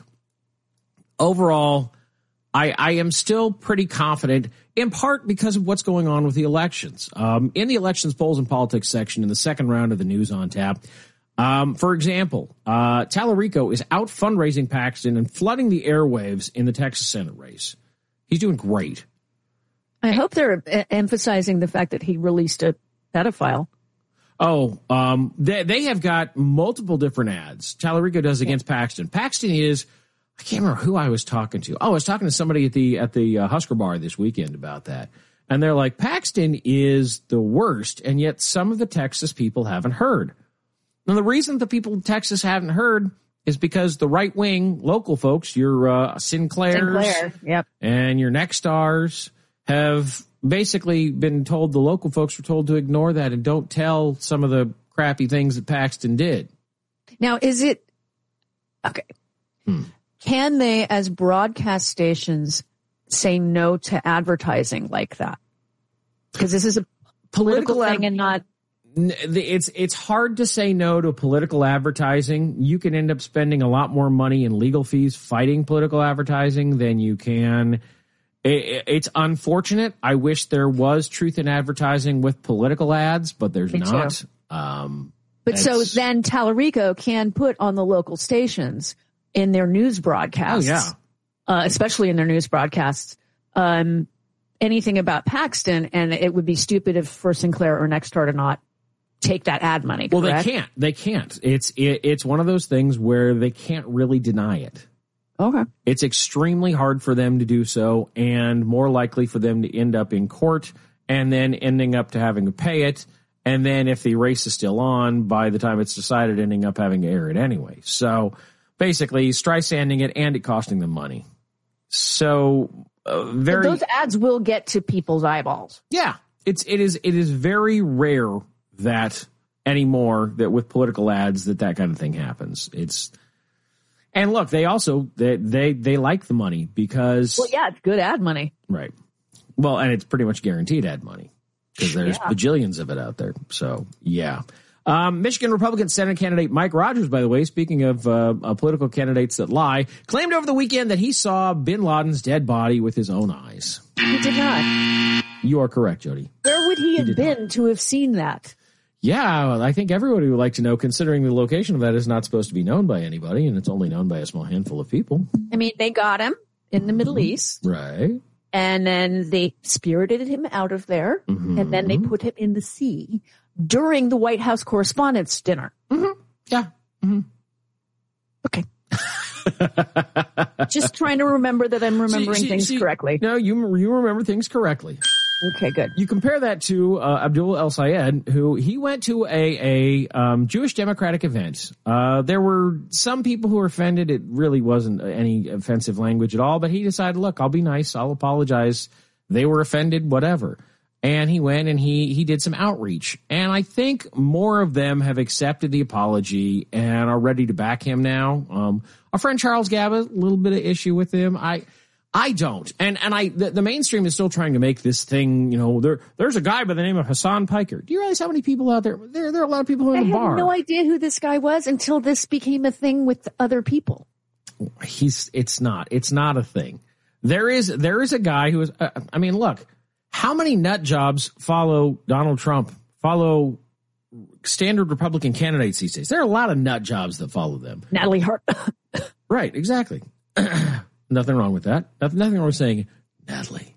[SPEAKER 11] overall. I, I am still pretty confident, in part because of what's going on with the elections. Um, in the elections, polls, and politics section in the second round of the News on Tap, um, for example, uh, Tallarico is out fundraising Paxton and flooding the airwaves in the Texas Senate race. He's doing great.
[SPEAKER 12] I hope they're e- emphasizing the fact that he released a pedophile.
[SPEAKER 11] Oh, um, they, they have got multiple different ads. Tallarico does against Paxton. Paxton is, I can't remember who I was talking to. Oh, I was talking to somebody at the at the uh, Husker Bar this weekend about that. And they're like, Paxton is the worst, and yet some of the Texas people haven't heard. And the reason the people in Texas haven't heard is because the right-wing local folks, your uh, Sinclairs
[SPEAKER 12] Sinclair, yep.
[SPEAKER 11] and your Nextars, have basically been told, the local folks were told to ignore that and don't tell some of the crappy things that Paxton did.
[SPEAKER 12] Now, is it okay?
[SPEAKER 11] Hmm.
[SPEAKER 12] Can they, as broadcast stations, say no to advertising like that? Because this is a political, political thing and not.
[SPEAKER 11] It's it's hard to say no to political advertising. You can end up spending a lot more money in legal fees fighting political advertising than you can. It, it's unfortunate. I wish there was truth in advertising with political ads, but there's
[SPEAKER 12] Me
[SPEAKER 11] not. Um,
[SPEAKER 12] but so then Tallarico can put on the local stations in their news broadcasts.
[SPEAKER 11] Oh, yeah.
[SPEAKER 12] Uh, especially in their news broadcasts. Um, anything about Paxton, and it would be stupid if for Sinclair or Nexstar to not take that ad money.
[SPEAKER 11] Well,
[SPEAKER 12] correct?
[SPEAKER 11] they can't. They can't. It's it, it's one of those things where they can't really deny it.
[SPEAKER 12] Okay.
[SPEAKER 11] It's extremely hard for them to do so, and more likely for them to end up in court and then ending up to having to pay it. And then if the race is still on, by the time it's decided, ending up having to air it anyway. So basically, Streisanding it and it costing them money. So uh, very.
[SPEAKER 12] But those ads will get to people's eyeballs.
[SPEAKER 11] Yeah, it's it is it is very rare that anymore that with political ads that that kind of thing happens. It's and look, they also they they, they like the money because
[SPEAKER 12] well, yeah, it's good ad money,
[SPEAKER 11] right? Well, and it's pretty much guaranteed ad money because there's
[SPEAKER 12] yeah.
[SPEAKER 11] bajillions of it out there. So yeah. Um, Michigan Republican Senate candidate Mike Rogers, by the way, speaking of uh, uh, political candidates that lie, claimed over the weekend that he saw bin Laden's dead body with his own eyes.
[SPEAKER 12] He did not.
[SPEAKER 11] You are correct, Jody.
[SPEAKER 12] Where would he, he have been
[SPEAKER 11] not.
[SPEAKER 12] to have seen that?
[SPEAKER 11] Yeah, I think everybody would like to know, considering the location of that is not supposed to be known by anybody, and it's only known by a small handful of people.
[SPEAKER 12] I mean, they got him in the Middle East.
[SPEAKER 11] Right.
[SPEAKER 12] And then they spirited him out of there, mm-hmm. and then they put him in the sea during the White House Correspondents' Dinner.
[SPEAKER 11] Mm-hmm. Yeah. Mm-hmm.
[SPEAKER 12] Okay. Just trying to remember that I'm remembering
[SPEAKER 11] see, see,
[SPEAKER 12] things
[SPEAKER 11] see,
[SPEAKER 12] correctly.
[SPEAKER 11] No, you you remember things correctly.
[SPEAKER 12] Okay, good.
[SPEAKER 11] You compare that to uh, Abdul El Sayed, who he went to a a um, Jewish Democratic event. Uh, there were some people who were offended. It really wasn't any offensive language at all, but he decided, look, I'll be nice. I'll apologize. They were offended, whatever. And he went and he he did some outreach. And I think more of them have accepted the apology and are ready to back him now. Um, our friend Charles Gaba, a little bit of issue with him. I I don't. And and I the, the mainstream is still trying to make this thing, you know, there there's a guy by the name of Hassan Piker. Do you realize how many people out there? There, there are a lot of people in
[SPEAKER 12] I
[SPEAKER 11] the bar.
[SPEAKER 12] I had no idea who this guy was until this became a thing with other people.
[SPEAKER 11] He's it's not. It's not a thing. There is there is a guy who is, uh, I mean, look. How many nut jobs follow Donald Trump, follow standard Republican candidates these days? There are a lot of nut jobs that follow them.
[SPEAKER 12] Natalie Hart.
[SPEAKER 11] Right, exactly. Nothing wrong with that. Nothing, nothing wrong with saying, Natalie.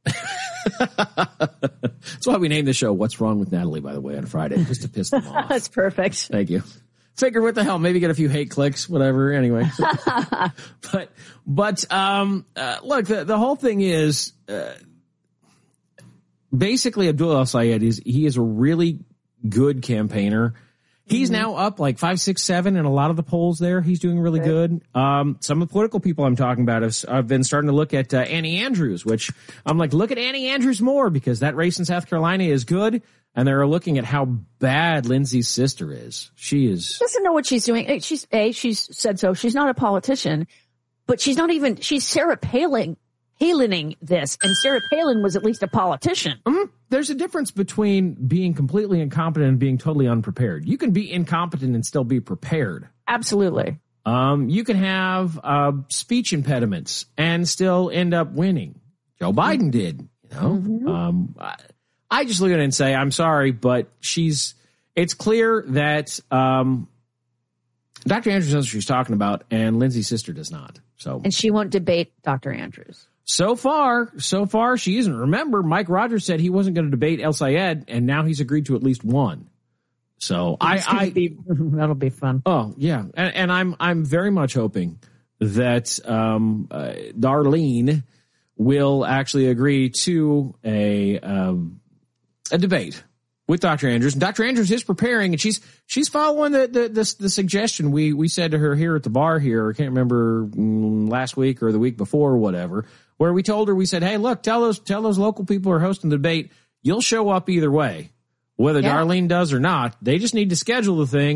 [SPEAKER 11] That's why we named the show What's Wrong with Natalie, by the way, on Friday, just to piss them off.
[SPEAKER 12] That's perfect.
[SPEAKER 11] Thank you. Figure what the hell, maybe get a few hate clicks, whatever, anyway. but, but, um, uh, look, the, the whole thing is, uh, basically, Abdul El Sayed is he is a really good campaigner. He's mm-hmm. now up like five, six, seven in a lot of the polls there. He's doing really right. good. Um, some of the political people I'm talking about have, have been starting to look at uh, Annie Andrews, which I'm like, look at Annie Andrews more because that race in South Carolina is good. And they're looking at how bad Lindsay's sister is. She is.
[SPEAKER 12] She doesn't know what she's doing. She's A, she's said so. She's not a politician, but she's not even, she's Sarah Palin. Palining this, and Sarah Palin was at least a politician.
[SPEAKER 11] Mm-hmm. There's a difference between being completely incompetent and being totally unprepared. You can be incompetent and still be prepared.
[SPEAKER 12] Absolutely.
[SPEAKER 11] Um, you can have uh, speech impediments and still end up winning. Joe Biden did. You know, mm-hmm. um, I, I just look at it and say, I'm sorry, but she's. It's clear that um, Doctor Andrews knows what she's talking about, and Lindsay's sister does not. So,
[SPEAKER 12] and she won't debate Doctor Andrews.
[SPEAKER 11] So far, so far, she isn't. Remember, Mike Rogers said he wasn't going to debate El Sayed, and now he's agreed to at least one. So I, I
[SPEAKER 12] be, that'll be fun.
[SPEAKER 11] Oh yeah, and, and I'm I'm very much hoping that um, uh, Darlene will actually agree to a um, a debate with Doctor Andrews. And Doctor Andrews is preparing, and she's she's following the the, the, the suggestion we we said to her here at the bar here. I can't remember mm, last week or the week before or whatever. Where we told her, we said, hey, look, tell those tell those local people who are hosting the debate, you'll show up either way, whether yeah. Darlene does or not. They just need to schedule the thing,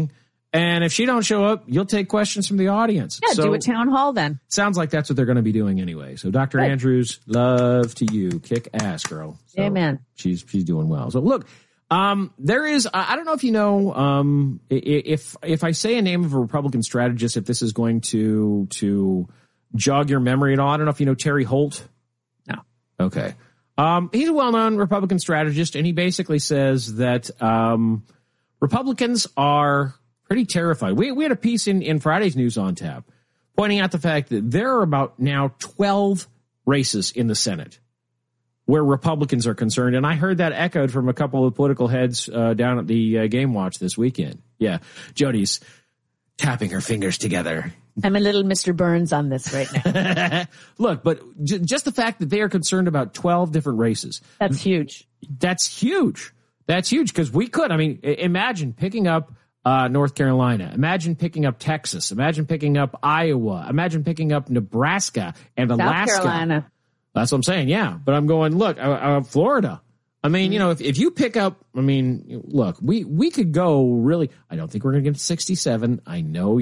[SPEAKER 11] And if she don't show up, you'll take questions from the audience.
[SPEAKER 12] Yeah,
[SPEAKER 11] so,
[SPEAKER 12] do a town hall then.
[SPEAKER 11] Sounds like that's what they're going to be doing anyway. So Doctor
[SPEAKER 12] Right.
[SPEAKER 11] Andrews, love to you. Kick ass, girl. So
[SPEAKER 12] Amen.
[SPEAKER 11] She's she's doing well. So look, um, there is, I don't know if you know, um, if if I say a name of a Republican strategist, if this is going to to jog your memory at all. I don't know if you know Terry Holt.
[SPEAKER 12] No.
[SPEAKER 11] Okay. Um, he's a well-known Republican strategist, and he basically says that um, Republicans are pretty terrified. We we had a piece in, in Friday's News on Tap pointing out the fact that there are about now twelve races in the Senate where Republicans are concerned. And I heard that echoed from a couple of political heads uh, down at the uh, Game Watch this weekend. Yeah, Jody's tapping her fingers together.
[SPEAKER 12] I'm a little Mister Burns on this right now.
[SPEAKER 11] Look, but j- just the fact that they are concerned about twelve different races.
[SPEAKER 12] That's huge.
[SPEAKER 11] That's huge. That's huge because we could. I mean, I- imagine picking up Uh, North Carolina. Imagine picking up Texas. Imagine picking up Iowa. Imagine picking up Nebraska and
[SPEAKER 12] South
[SPEAKER 11] Alaska.
[SPEAKER 12] Carolina.
[SPEAKER 11] That's what I'm saying. Yeah. But I'm going, look, uh, uh, Florida. I mean, you know, if, if you pick up, I mean, look, we, we could go really, I don't think we're going to get to sixty-seven. I know.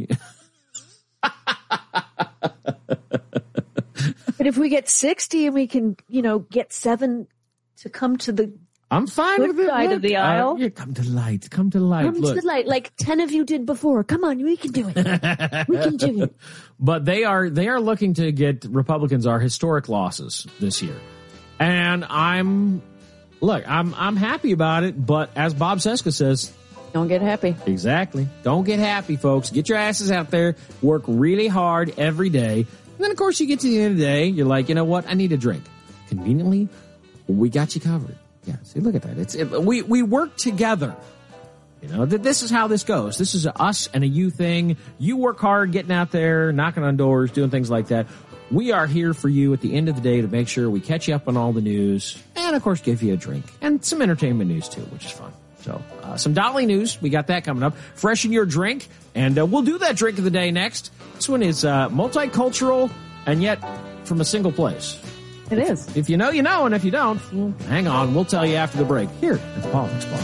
[SPEAKER 12] But if we get sixty and we can, you know, get seven to come to the
[SPEAKER 11] I'm fine
[SPEAKER 12] good
[SPEAKER 11] with it.
[SPEAKER 12] side
[SPEAKER 11] Look,
[SPEAKER 12] of the aisle.
[SPEAKER 11] Uh, yeah, come to light. Come to light.
[SPEAKER 12] Come
[SPEAKER 11] Look.
[SPEAKER 12] to the light, like ten of you did before. Come on, we can do it. We can do it.
[SPEAKER 11] But they are they are looking to get Republicans our historic losses this year, and I'm look I'm I'm happy about it. But as Bob Cesca says,
[SPEAKER 12] don't get happy.
[SPEAKER 11] Exactly. Don't get happy, folks. Get your asses out there. Work really hard every day, and then of course you get to the end of the day, you're like, you know what? I need a drink. Conveniently, we got you covered. Yeah, see, look at that. It's it, we we work together. You know, th- this is how this goes. This is a us and a you thing. You work hard, getting out there, knocking on doors, doing things like that. We are here for you at the end of the day to make sure we catch you up on all the news and, of course, give you a drink and some entertainment news, too, which is fun. So, uh, some Dolly news. We got that coming up. Freshen your drink, and uh, we'll do that drink of the day next. This one is uh, multicultural and yet from a single place.
[SPEAKER 12] It is.
[SPEAKER 11] If you know, you know, and if you don't, well, hang on. We'll tell you after the break here at the Politics Bar.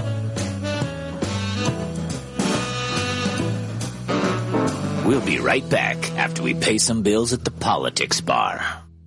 [SPEAKER 6] We'll be right back after we pay some bills at the Politics Bar.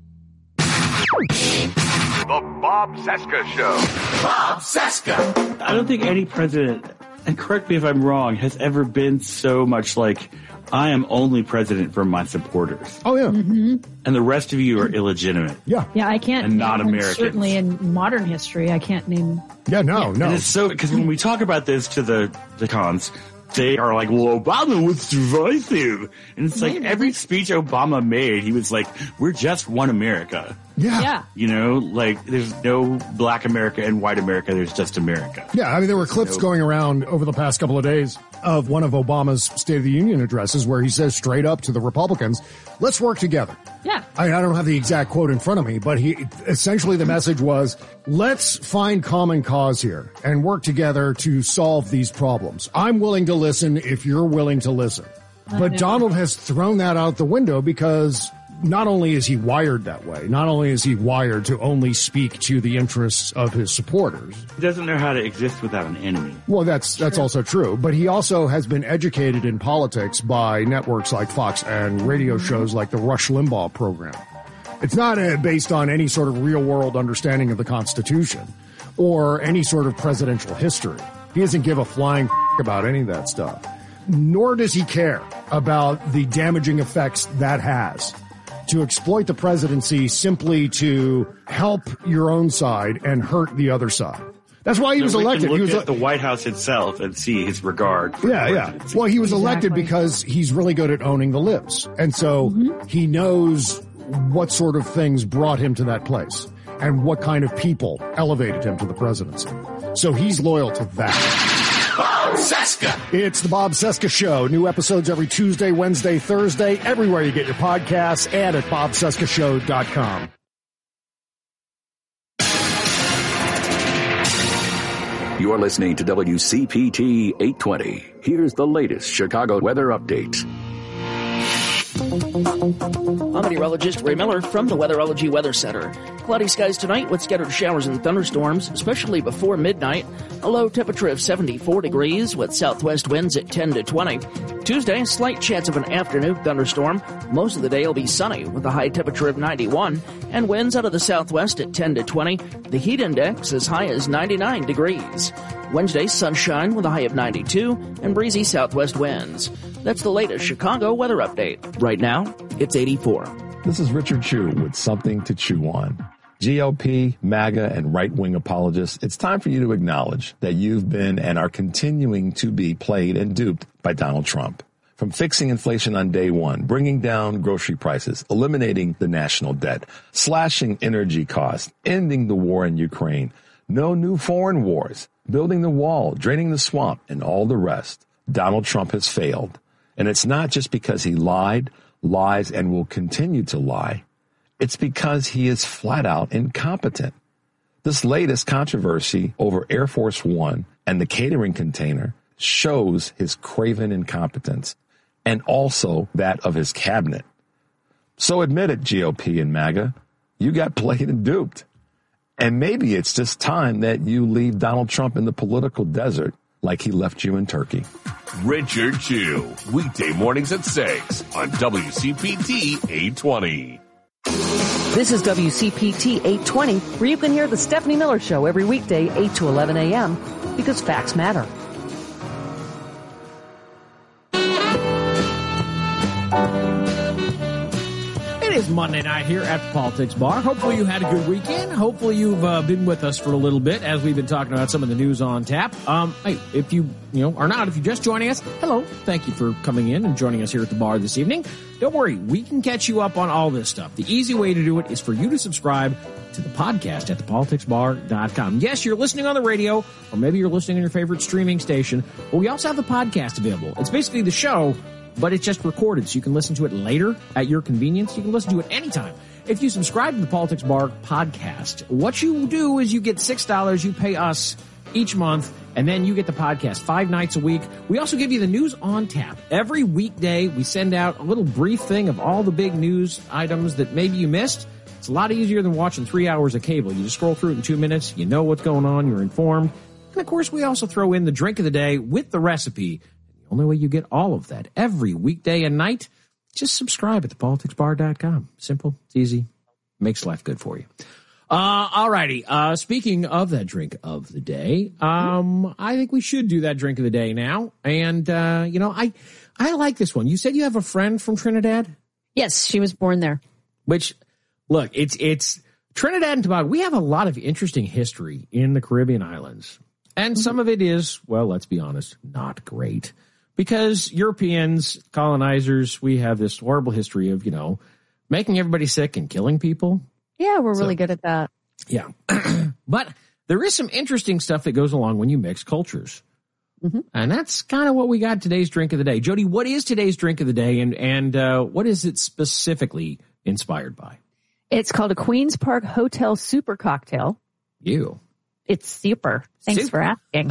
[SPEAKER 2] The Bob Cesca Show. Bob Cesca.
[SPEAKER 4] I don't think any president, and correct me if I'm wrong, has ever been so much like, I am only president for my supporters.
[SPEAKER 23] Oh, yeah.
[SPEAKER 12] Mm-hmm.
[SPEAKER 4] And the rest of you are illegitimate.
[SPEAKER 23] Yeah.
[SPEAKER 12] Yeah, I can't.
[SPEAKER 4] And not
[SPEAKER 12] name-
[SPEAKER 4] Americans.
[SPEAKER 12] Certainly in modern history, I can't name.
[SPEAKER 23] Yeah, no, no.
[SPEAKER 4] And it's so, because when we talk about this to the, the cons, they are like, well, Obama was divisive. And it's like
[SPEAKER 12] Maybe.
[SPEAKER 4] every speech Obama made, he was like, we're just one America.
[SPEAKER 23] Yeah.
[SPEAKER 12] Yeah.
[SPEAKER 4] You know, like there's no black America and white America. There's just America.
[SPEAKER 23] Yeah, I mean, there were clips
[SPEAKER 4] No.
[SPEAKER 23] going around over the past couple of days of one of Obama's State of the Union addresses where he says straight up to the Republicans, let's work together.
[SPEAKER 12] Yeah.
[SPEAKER 23] I, I don't have the exact quote in front of me, but he essentially the message was, let's find common cause here and work together to solve these problems. I'm willing to listen if you're willing to listen. But
[SPEAKER 12] know.
[SPEAKER 23] Donald has thrown that out the window because not only is he wired that way, not only is he wired to only speak to the interests of his supporters.
[SPEAKER 4] He doesn't know how to exist without an enemy.
[SPEAKER 23] Well, that's that's also true. But he also has been educated in politics by networks like Fox and radio shows like the Rush Limbaugh program. It's not uh, based on any sort of real-world understanding of the Constitution or any sort of presidential history. He doesn't give a flying f- about any of that stuff. Nor does he care about the damaging effects that has. To exploit the presidency simply to help your own side and hurt the other side. That's why he
[SPEAKER 4] So
[SPEAKER 23] was
[SPEAKER 4] we can
[SPEAKER 23] elected.
[SPEAKER 4] Look
[SPEAKER 23] He was
[SPEAKER 4] at the White House itself and see his regard for
[SPEAKER 23] yeah,
[SPEAKER 4] the
[SPEAKER 23] yeah.
[SPEAKER 4] presidency.
[SPEAKER 23] Well, he was elected
[SPEAKER 12] Exactly.
[SPEAKER 23] because he's really good at owning the libs. And so
[SPEAKER 12] Mm-hmm.
[SPEAKER 23] he knows what sort of things brought him to that place and what kind of people elevated him to the presidency. So he's loyal to that.
[SPEAKER 2] Bob Cesca.
[SPEAKER 23] It's the Bob Cesca Show. New episodes every Tuesday, Wednesday, Thursday, everywhere you get your podcasts and at bob cesca show dot com.
[SPEAKER 3] You're listening to W C P T eight twenty. Here's the latest Chicago weather update.
[SPEAKER 5] I'm meteorologist Ray Miller from the Weatherology Weather Center. Cloudy skies tonight with scattered showers and thunderstorms, especially before midnight. A low temperature of seventy-four degrees with southwest winds at ten to twenty. Tuesday, slight chance of an afternoon thunderstorm. Most of the day will be sunny with a high temperature of ninety-one and winds out of the southwest at ten to twenty. The heat index as high as ninety-nine degrees. Wednesday, sunshine with a high of ninety-two and breezy southwest winds. That's the latest Chicago weather update. Right now, it's eighty-four.
[SPEAKER 21] This is Richard Chew with Something to Chew On. G O P, MAGA, and right-wing apologists, it's time for you to acknowledge that you've been and are continuing to be played and duped by Donald Trump. From fixing inflation on day one, bringing down grocery prices, eliminating the national debt, slashing energy costs, ending the war in Ukraine, no new foreign wars, building the wall, draining the swamp, and all the rest, Donald Trump has failed. And it's not just because he lied, lies, and will continue to lie. It's because he is flat out incompetent. This latest controversy over Air Force One and the catering container shows his craven incompetence and also that of his cabinet. So admit it, G O P and MAGA, you got played and duped. And maybe it's just time that you leave Donald Trump in the political desert like he left you in Turkey.
[SPEAKER 20] Richard Chew, weekday mornings at six on W C P T eight twenty.
[SPEAKER 17] This is W C P T eight twenty, where you can hear the Stephanie Miller Show every weekday, eight to eleven a.m., because facts matter.
[SPEAKER 11] It is Monday night here at the Politics Bar. Hopefully you had a good weekend. Hopefully you've uh, been with us for a little bit as we've been talking about some of the news on tap. Um, hey, if you, you know, are not, if you're just joining us, hello. Thank you for coming in and joining us here at the bar this evening. Don't worry, we can catch you up on all this stuff. The easy way to do it is for you to subscribe to the podcast at the politics bar dot com. Yes, you're listening on the radio, or maybe you're listening on your favorite streaming station, but we also have the podcast available. It's basically the show, but it's just recorded, so you can listen to it later at your convenience. You can listen to it anytime. If you subscribe to the Politics Bar podcast, what you do is you get six dollars, you pay us each month, and then you get the podcast five nights a week. We also give you the news on tap. Every weekday, we send out a little brief thing of all the big news items that maybe you missed. It's a lot easier than watching three hours of cable. You just scroll through it in two minutes, you know what's going on, you're informed. And of course, we also throw in the drink of the day with the recipe. The only way you get all of that every weekday and night, just subscribe at the politics bar dot com. Simple, it's easy, makes life good for you. Uh, all righty. Uh, speaking of that drink of the day, um, I think we should do that drink of the day now. And, uh, you know, I, I like this one. You said you have a friend from Trinidad?
[SPEAKER 12] Yes, she was born there.
[SPEAKER 11] Which, look, it's, it's Trinidad and Tobago. We have a lot of interesting history in the Caribbean islands. And mm-hmm. some of it is, well, let's be honest, not great. Because Europeans, colonizers, we have this horrible history of, you know, making everybody sick and killing people.
[SPEAKER 12] Yeah, we're really
[SPEAKER 11] so,
[SPEAKER 12] good at that.
[SPEAKER 11] Yeah. But there is some interesting stuff that goes along when you mix cultures. Mm-hmm. And that's kind of what we got today's drink of the day. Jody, what is today's drink of the day, and, and uh, what is it specifically inspired by?
[SPEAKER 12] It's called a Queen's Park Hotel Super Cocktail.
[SPEAKER 11] Ew.
[SPEAKER 12] It's super. Thanks super. for asking.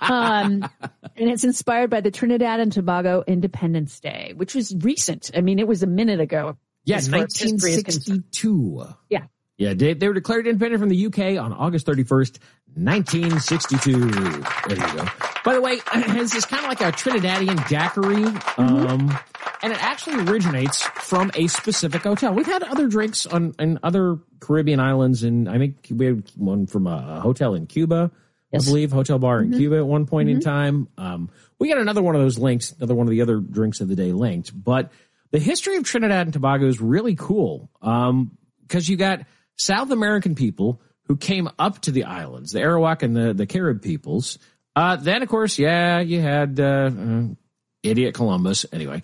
[SPEAKER 12] um, and it's inspired by the Trinidad and Tobago Independence Day, which was recent. I mean, it was a minute ago.
[SPEAKER 11] Yeah, nineteen sixty-two.
[SPEAKER 12] Yeah.
[SPEAKER 11] Yeah, they, they were declared independent from the U K on August thirty-first, nineteen sixty-two. There you go. By the way, this is kind of like a Trinidadian daiquiri. Mm-hmm. Um, and it actually originates from a specific hotel. We've had other drinks on, on other Caribbean islands, and I think we had one from a hotel in Cuba, yes. I believe, hotel bar in mm-hmm. Cuba at one point mm-hmm. in time. Um, we got another one of those linked, another one of the other drinks of the day linked. But the history of Trinidad and Tobago is really cool, um, because you got South American people who came up to the islands, the Arawak and the, the Carib peoples. Uh, then, of course, yeah, you had uh, uh, idiot Columbus. Anyway.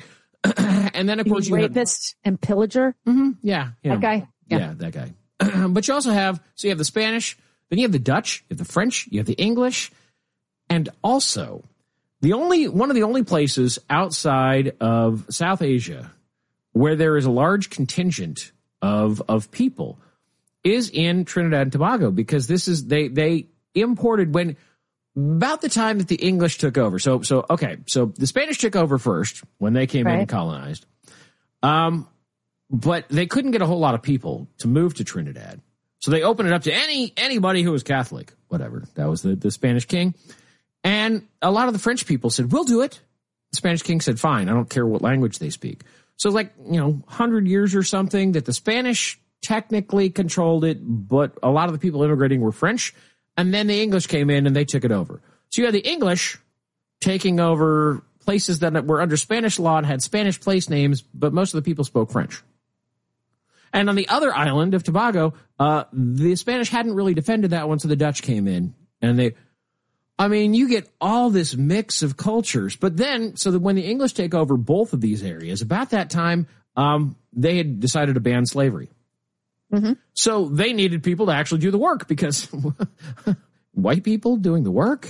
[SPEAKER 11] And then, of
[SPEAKER 12] you
[SPEAKER 11] course, you
[SPEAKER 12] rapist
[SPEAKER 11] had,
[SPEAKER 12] and pillager.
[SPEAKER 11] Mm-hmm, yeah, yeah,
[SPEAKER 12] that guy.
[SPEAKER 11] Yeah, yeah that guy. But you also have, so you have the Spanish, then you have the Dutch, you have the French, you have the English, and also the only one of the only places outside of South Asia where there is a large contingent of of people is in Trinidad and Tobago, because this is they they imported when. About the time that the English took over. So, so okay, so the Spanish took over first when they came right. in and colonized. Uh, Um, but they couldn't get a whole lot of people to move to Trinidad. So they opened it up to any anybody who was Catholic, whatever. That was the, the Spanish king. And a lot of the French people said, we'll do it. The Spanish king said, fine, I don't care what language they speak. So like, you know, one hundred years or something that the Spanish technically controlled it, but a lot of the people immigrating were French. And then the English came in and they took it over. So you had the English taking over places that were under Spanish law and had Spanish place names, but most of the people spoke French. And on the other island of Tobago, uh, the Spanish hadn't really defended that one, so the Dutch came in. And they, I mean, you get all this mix of cultures. But then, so that when the English take over both of these areas, about that time, um, they had decided to ban slavery. Mm-hmm. So they needed people to actually do the work because white people doing the work?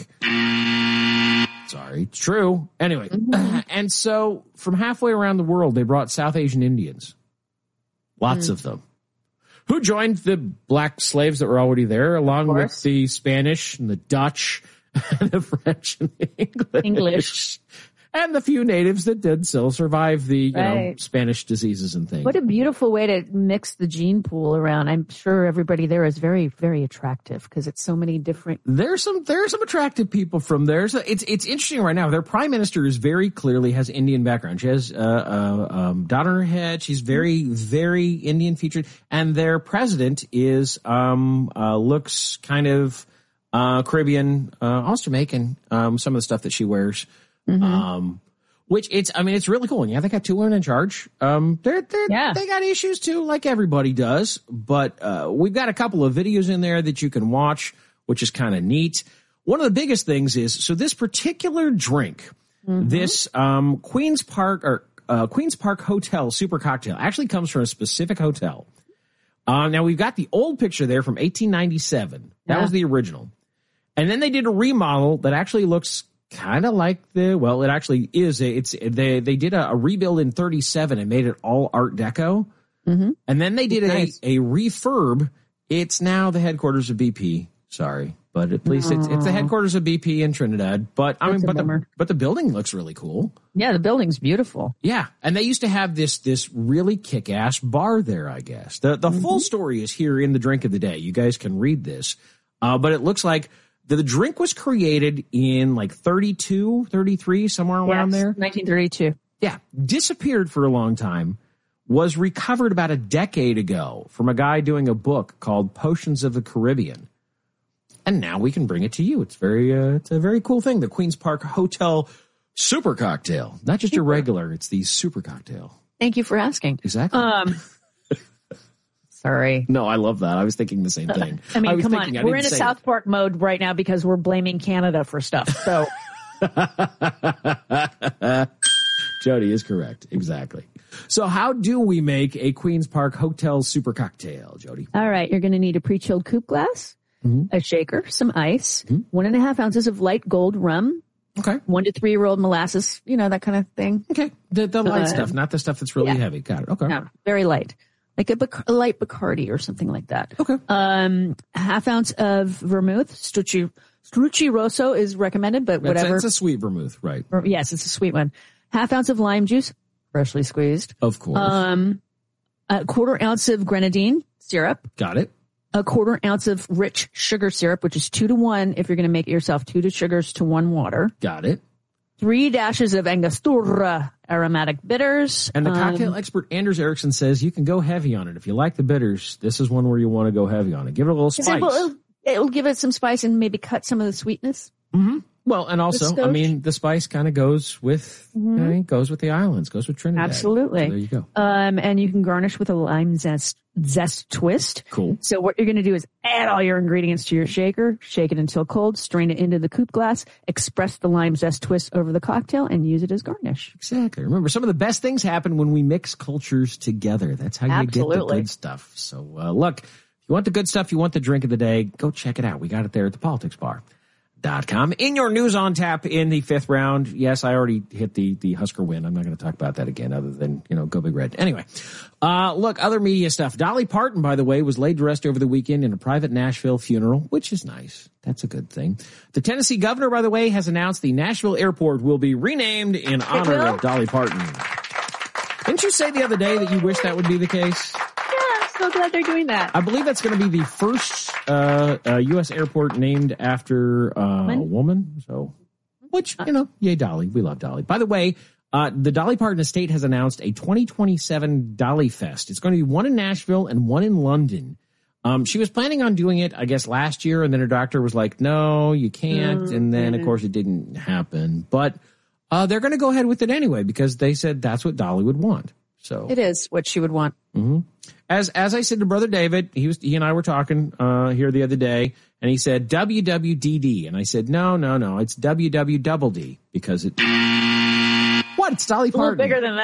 [SPEAKER 11] Sorry, it's true. Anyway, mm-hmm. And so from halfway around the world, they brought South Asian Indians. Lots mm. of them. Who joined the black slaves that were already there, along with the Spanish and the Dutch and the French and the English. English. And the few natives that did still survive the you right. know, Spanish diseases and things.
[SPEAKER 12] What a beautiful way to mix the gene pool around. I'm sure everybody there is very, very attractive because it's so many different.
[SPEAKER 11] There's some there's some attractive people from there. So it's it's interesting right now. Their prime minister is very clearly has Indian background. She has uh, uh, um, dot on her head. She's very very Indian featured, and their president is um uh, looks kind of uh, Caribbean, uh, almost Jamaican. Um, some of the stuff that she wears. Mm-hmm. Um, which it's, I mean, it's really cool. And yeah, they got two women in charge. Um, they're, they're, yeah. they got issues too, like everybody does. But, uh, we've got a couple of videos in there that you can watch, which is kind of neat. One of the biggest things is, so this particular drink, mm-hmm. this, um, Queen's Park or, uh, Queen's Park Hotel Super Cocktail actually comes from a specific hotel. Uh, now we've got the old picture there from eighteen ninety-seven. That yeah. was the original. And then they did a remodel that actually looks kind of like the, well, it actually is. It's they they did a, a rebuild in thirty-seven and made it all Art Deco. Mm-hmm. And then they did a, nice. a refurb. It's now the headquarters of B P. Sorry, but at least it's it's the headquarters of B P in Trinidad. But I That's mean, but the, but the building looks really cool.
[SPEAKER 12] Yeah, the building's beautiful.
[SPEAKER 11] Yeah, and they used to have this this really kick-ass bar there, I guess. The the mm-hmm. full story is here in the drink of the day. You guys can read this. Uh, but it looks like the drink was created in like thirty-two, thirty-three, somewhere around
[SPEAKER 12] yes,
[SPEAKER 11] there.
[SPEAKER 12] nineteen thirty-two.
[SPEAKER 11] Yeah. Disappeared for a long time. Was recovered about a decade ago from a guy doing a book called Potions of the Caribbean. And now we can bring it to you. It's very, uh, it's a very cool thing. The Queen's Park Hotel Super Cocktail. Not just your regular, it's the Super Cocktail.
[SPEAKER 12] Thank you for asking.
[SPEAKER 11] Exactly.
[SPEAKER 12] Um, Sorry.
[SPEAKER 11] No, I love that. I was thinking the same thing.
[SPEAKER 12] I mean,
[SPEAKER 11] I
[SPEAKER 12] come on. We're in a South Park mode right now because we're blaming Canada for stuff. So
[SPEAKER 11] Jody is correct. Exactly. So how do we make a Queen's Park Hotel Super Cocktail, Jody?
[SPEAKER 12] All right. You're going to need a pre-chilled coupe glass, mm-hmm. a shaker, some ice, mm-hmm. one and a half ounces of light gold rum.
[SPEAKER 11] Okay.
[SPEAKER 12] One to three year old molasses, you know, that kind of thing.
[SPEAKER 11] Okay. The, the light uh, stuff, not the stuff that's really
[SPEAKER 12] yeah.
[SPEAKER 11] heavy. Got it. Okay.
[SPEAKER 12] No, very light. Like a, Bac- a light Bacardi or something like that.
[SPEAKER 11] Okay.
[SPEAKER 12] Um, a half ounce of vermouth. Strucci, Strucci Rosso is recommended, but
[SPEAKER 11] That's,
[SPEAKER 12] whatever.
[SPEAKER 11] It's a sweet vermouth, right?
[SPEAKER 12] Or, yes, it's a sweet one. Half ounce of lime juice, freshly squeezed.
[SPEAKER 11] Of course.
[SPEAKER 12] Um, a quarter ounce of grenadine syrup.
[SPEAKER 11] Got it.
[SPEAKER 12] A quarter ounce of rich sugar syrup, which is two to one if you're going to make it yourself. Two to sugars to one water.
[SPEAKER 11] Got it.
[SPEAKER 12] Three dashes of Angostura aromatic bitters.
[SPEAKER 11] And the cocktail
[SPEAKER 12] um,
[SPEAKER 11] expert Anders Ericsson says you can go heavy on it. If you like the bitters, this is one where you want to go heavy on it. Give it a little spice.
[SPEAKER 12] It will, it'll, it'll give it some spice and maybe cut some of the sweetness.
[SPEAKER 11] Mm-hmm. Well, and also, I mean, the spice kind of goes with, mm-hmm. I mean, goes with the islands, goes with Trinidad.
[SPEAKER 12] Absolutely.
[SPEAKER 11] So there you go.
[SPEAKER 12] Um, and you can garnish with a lime zest, zest twist.
[SPEAKER 11] Cool.
[SPEAKER 12] So what you're going to do is add all your ingredients to your shaker, shake it until cold, strain it into the coupe glass, express the lime zest twist over the cocktail, and use it as garnish.
[SPEAKER 11] Exactly. Remember, some of the best things happen when we mix cultures together. That's how you Absolutely. get the good stuff. So, uh, look, if you want the good stuff, you want the drink of the day, go check it out. We got it there at the Politics Bar. Dot com. In your news on tap in the fifth round. Yes, I already hit the, the Husker win. I'm not going to talk about that again other than, you know, go Big Red. Anyway, uh, look, other media stuff. Dolly Parton, by the way, was laid to rest over the weekend in a private Nashville funeral, which is nice. That's a good thing. The Tennessee governor, by the way, has announced the Nashville airport will be renamed in honor of Dolly Parton. Didn't you say the other day that you wish that would be the case?
[SPEAKER 12] Yeah, I'm so glad they're doing that.
[SPEAKER 11] I believe that's going to be the first uh, uh, U S airport named after uh, a woman. So, which, you know, yay, Dolly. We love Dolly. By the way, uh, the Dolly Parton Estate has announced a twenty twenty-seven Dolly Fest. It's going to be one in Nashville and one in London. Um, she was planning on doing it, I guess, last year, and then her doctor was like, no, you can't. Mm-hmm. And then, of course, it didn't happen. But uh, they're going to go ahead with it anyway because they said that's what Dolly would want. So
[SPEAKER 12] it is what she would want.
[SPEAKER 11] Mm-hmm. As as I said to Brother David, he was he and I were talking uh, here the other day, and he said W W D D, and I said no, no, no, it's W W double D because it. What? It's Dolly Parton.
[SPEAKER 12] A little bigger than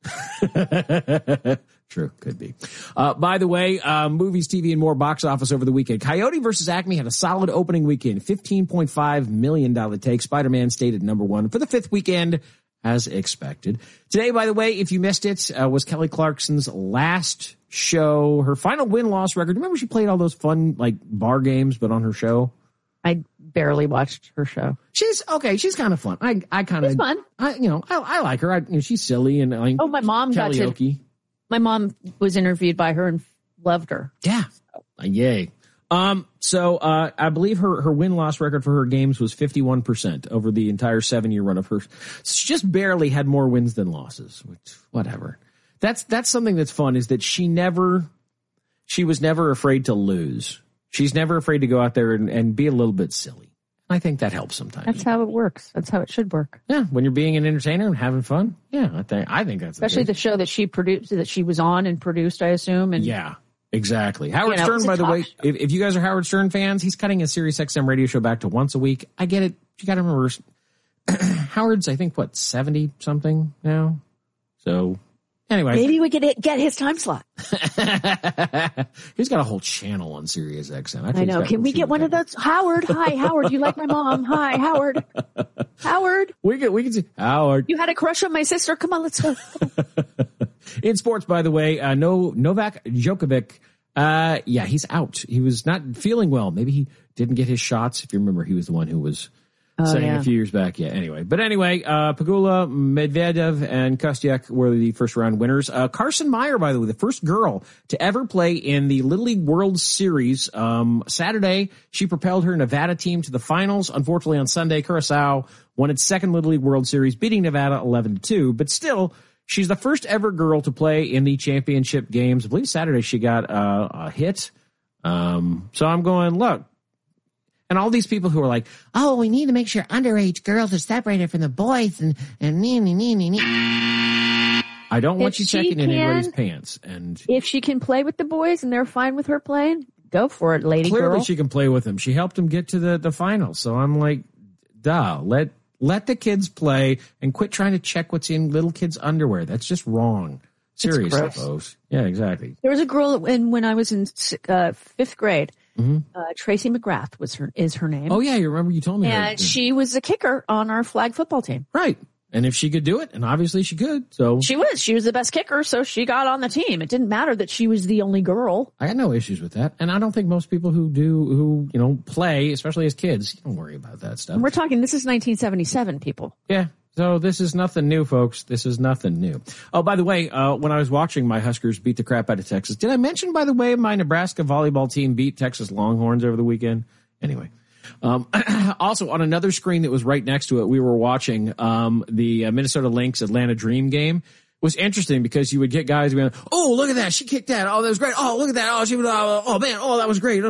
[SPEAKER 12] that.
[SPEAKER 11] True, could be. Uh, by the way, uh, movies, T V, and more box office over the weekend. Coyote versus Acme had a solid opening weekend, fifteen point five million dollars take. Spider-Man stayed at number one for the fifth weekend, as expected. Today, by the way, if you missed it, uh, was Kelly Clarkson's last show, her final win-loss record. Remember she played all those fun, like, bar games, but on her show?
[SPEAKER 12] I barely watched her show.
[SPEAKER 11] She's okay. She's kind of fun. I, I kind of,
[SPEAKER 12] fun.
[SPEAKER 11] I, you know, I, I like her. I, you know, she's silly and like,
[SPEAKER 12] oh, my mom got to. My mom was interviewed by her and loved her.
[SPEAKER 11] Yeah. Uh, yay. Um, so, uh, I believe her, her win-loss record for her games was fifty-one percent over the entire seven-year run of her. She just barely had more wins than losses, which, whatever. That's, that's something that's fun is that she never, she was never afraid to lose. She's never afraid to go out there and, and be a little bit silly. I think that helps sometimes.
[SPEAKER 12] That's how it works. That's how it should work.
[SPEAKER 11] Yeah, when you're being an entertainer and having fun. Yeah, I think I think that's
[SPEAKER 12] especially the show that she produced, that she was on and produced, I assume. And
[SPEAKER 11] yeah, exactly. Howard
[SPEAKER 12] you know,
[SPEAKER 11] Stern, by the way, if, if you guys are Howard Stern fans, he's cutting his Sirius X M radio show back to once a week. I get it. You got to remember, Howard's I think what seventy something now. So anyway,
[SPEAKER 12] maybe we could get his time slot.
[SPEAKER 11] He's got a whole channel on Sirius X M. I,
[SPEAKER 12] I know. Can we get one of those? Howard, hi, Howard. You like my mom? Hi, Howard. Howard.
[SPEAKER 11] We can we can see Howard.
[SPEAKER 12] You had a crush on my sister. Come on, let's go.
[SPEAKER 11] In sports, by the way, uh, no Novak Djokovic. Uh, yeah, he's out. He was not feeling well. Maybe he didn't get his shots. If you remember, he was the one who was. Oh, saying yeah. a few years back, yeah. Anyway, but anyway, uh, Pegula, Medvedev, and Kostyuk were the first round winners. Uh, Carson Meyer, by the way, the first girl to ever play in the Little League World Series. Um, Saturday, she propelled her Nevada team to the finals. Unfortunately, on Sunday, Curacao won its second Little League World Series, beating Nevada eleven to two. But still, she's the first ever girl to play in the championship games. I believe Saturday she got uh, a hit. Um, so I'm going, look. And all these people who are like, oh, we need to make sure underage girls are separated from the boys and, and nee, nee, nee, nee, nee. I don't want
[SPEAKER 12] if
[SPEAKER 11] you checking
[SPEAKER 12] can,
[SPEAKER 11] in anybody's pants. And
[SPEAKER 12] if she can play with the boys and they're fine with her playing, go for it, lady
[SPEAKER 11] clearly
[SPEAKER 12] girl.
[SPEAKER 11] She can play with them. She helped them get to the, the finals. So I'm like, duh, let, let the kids play and quit trying to check what's in little kids' underwear. That's just wrong. Seriously, folks. Yeah, exactly.
[SPEAKER 12] There was a girl in, when I was in uh, fifth grade. Mm-hmm. Uh, Tracy McGrath was her is her name.
[SPEAKER 11] Oh yeah, you remember you told me.
[SPEAKER 12] And
[SPEAKER 11] her.
[SPEAKER 12] she was a kicker on our flag football team.
[SPEAKER 11] Right. And if she could do it, and obviously she could, so
[SPEAKER 12] she was. She was the best kicker, so she got on the team. It didn't matter that she was the only girl.
[SPEAKER 11] I got no issues with that, and I don't think most people who do, who you know, play, especially as kids, you don't worry about that stuff.
[SPEAKER 12] And we're talking. This is nineteen seventy-seven, people.
[SPEAKER 11] Yeah. So this is nothing new, folks. This is nothing new. Oh, by the way, uh, when I was watching my Huskers beat the crap out of Texas, did I mention, by the way, my Nebraska volleyball team beat Texas Longhorns over the weekend? Anyway. Um, also on another screen that was right next to it, we were watching, um, the uh, Minnesota Lynx Atlanta Dream game. It was interesting because you would get guys going, oh, look at that. She kicked that. Oh, that was great. Oh, look at that. Oh, she was, oh, oh man. Oh, that was great.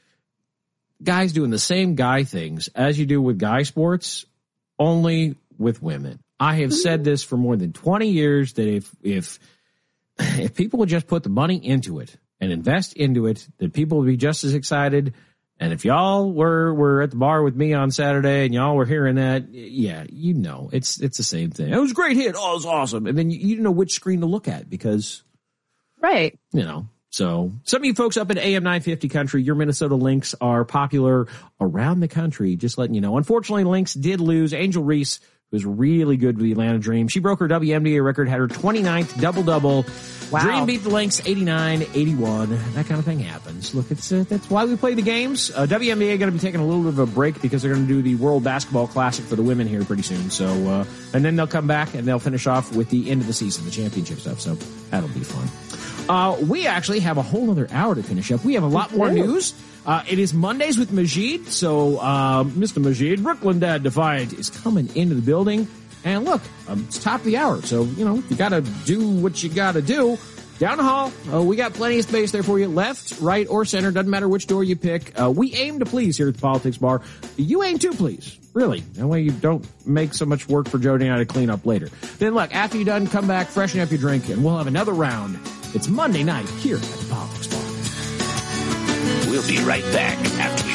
[SPEAKER 11] Guys doing the same guy things as you do with guy sports, only with women. I have said this for more than twenty years that if, if, if people would just put the money into it and invest into it, that people would be just as excited. And if y'all were, were at the bar with me on Saturday and y'all were hearing that, yeah, you know, it's, it's the same thing. It was a great hit. Oh, it was awesome. And then you, you didn't know which screen to look at because,
[SPEAKER 12] right.
[SPEAKER 11] You know, so some of you folks up in A M nine fifty country, your Minnesota Lynx are popular around the country. Just letting you know. Unfortunately, Lynx did lose. Angel Reese, was really good with the Atlanta Dream. She broke her W N B A record, had her twenty-ninth double-double.
[SPEAKER 18] Wow.
[SPEAKER 11] Dream beat the Lynx eighty-nine eighty-one. That kind of thing happens. Look, it's uh, that's why we play the games. Uh, W N B A going to be taking a little bit of a break because they're going to do the World Basketball Classic for the women here pretty soon. So, uh, and then they'll come back and they'll finish off with the end of the season, the championship stuff. So that'll be fun. Uh, we actually have a whole other hour to finish up. We have a lot more news. Uh, it is Mondays with Majid. So, uh, Mister Majid, Brooklyn Dad Defiant is coming into the building. And look, um, it's top of the hour. So, you know, you got to do what you got to do. Down the hall, uh, we got plenty of space there for you. Left, right, or center. Doesn't matter which door you pick. Uh, we aim to please here at the Politics Bar. You aim to please. Really. That way you don't make so much work for Jody and I to clean up later. Then look, after you're done, come back, freshen up your drink, and we'll have another round. It's Monday night here at the Politics Bar.
[SPEAKER 6] We'll be right back after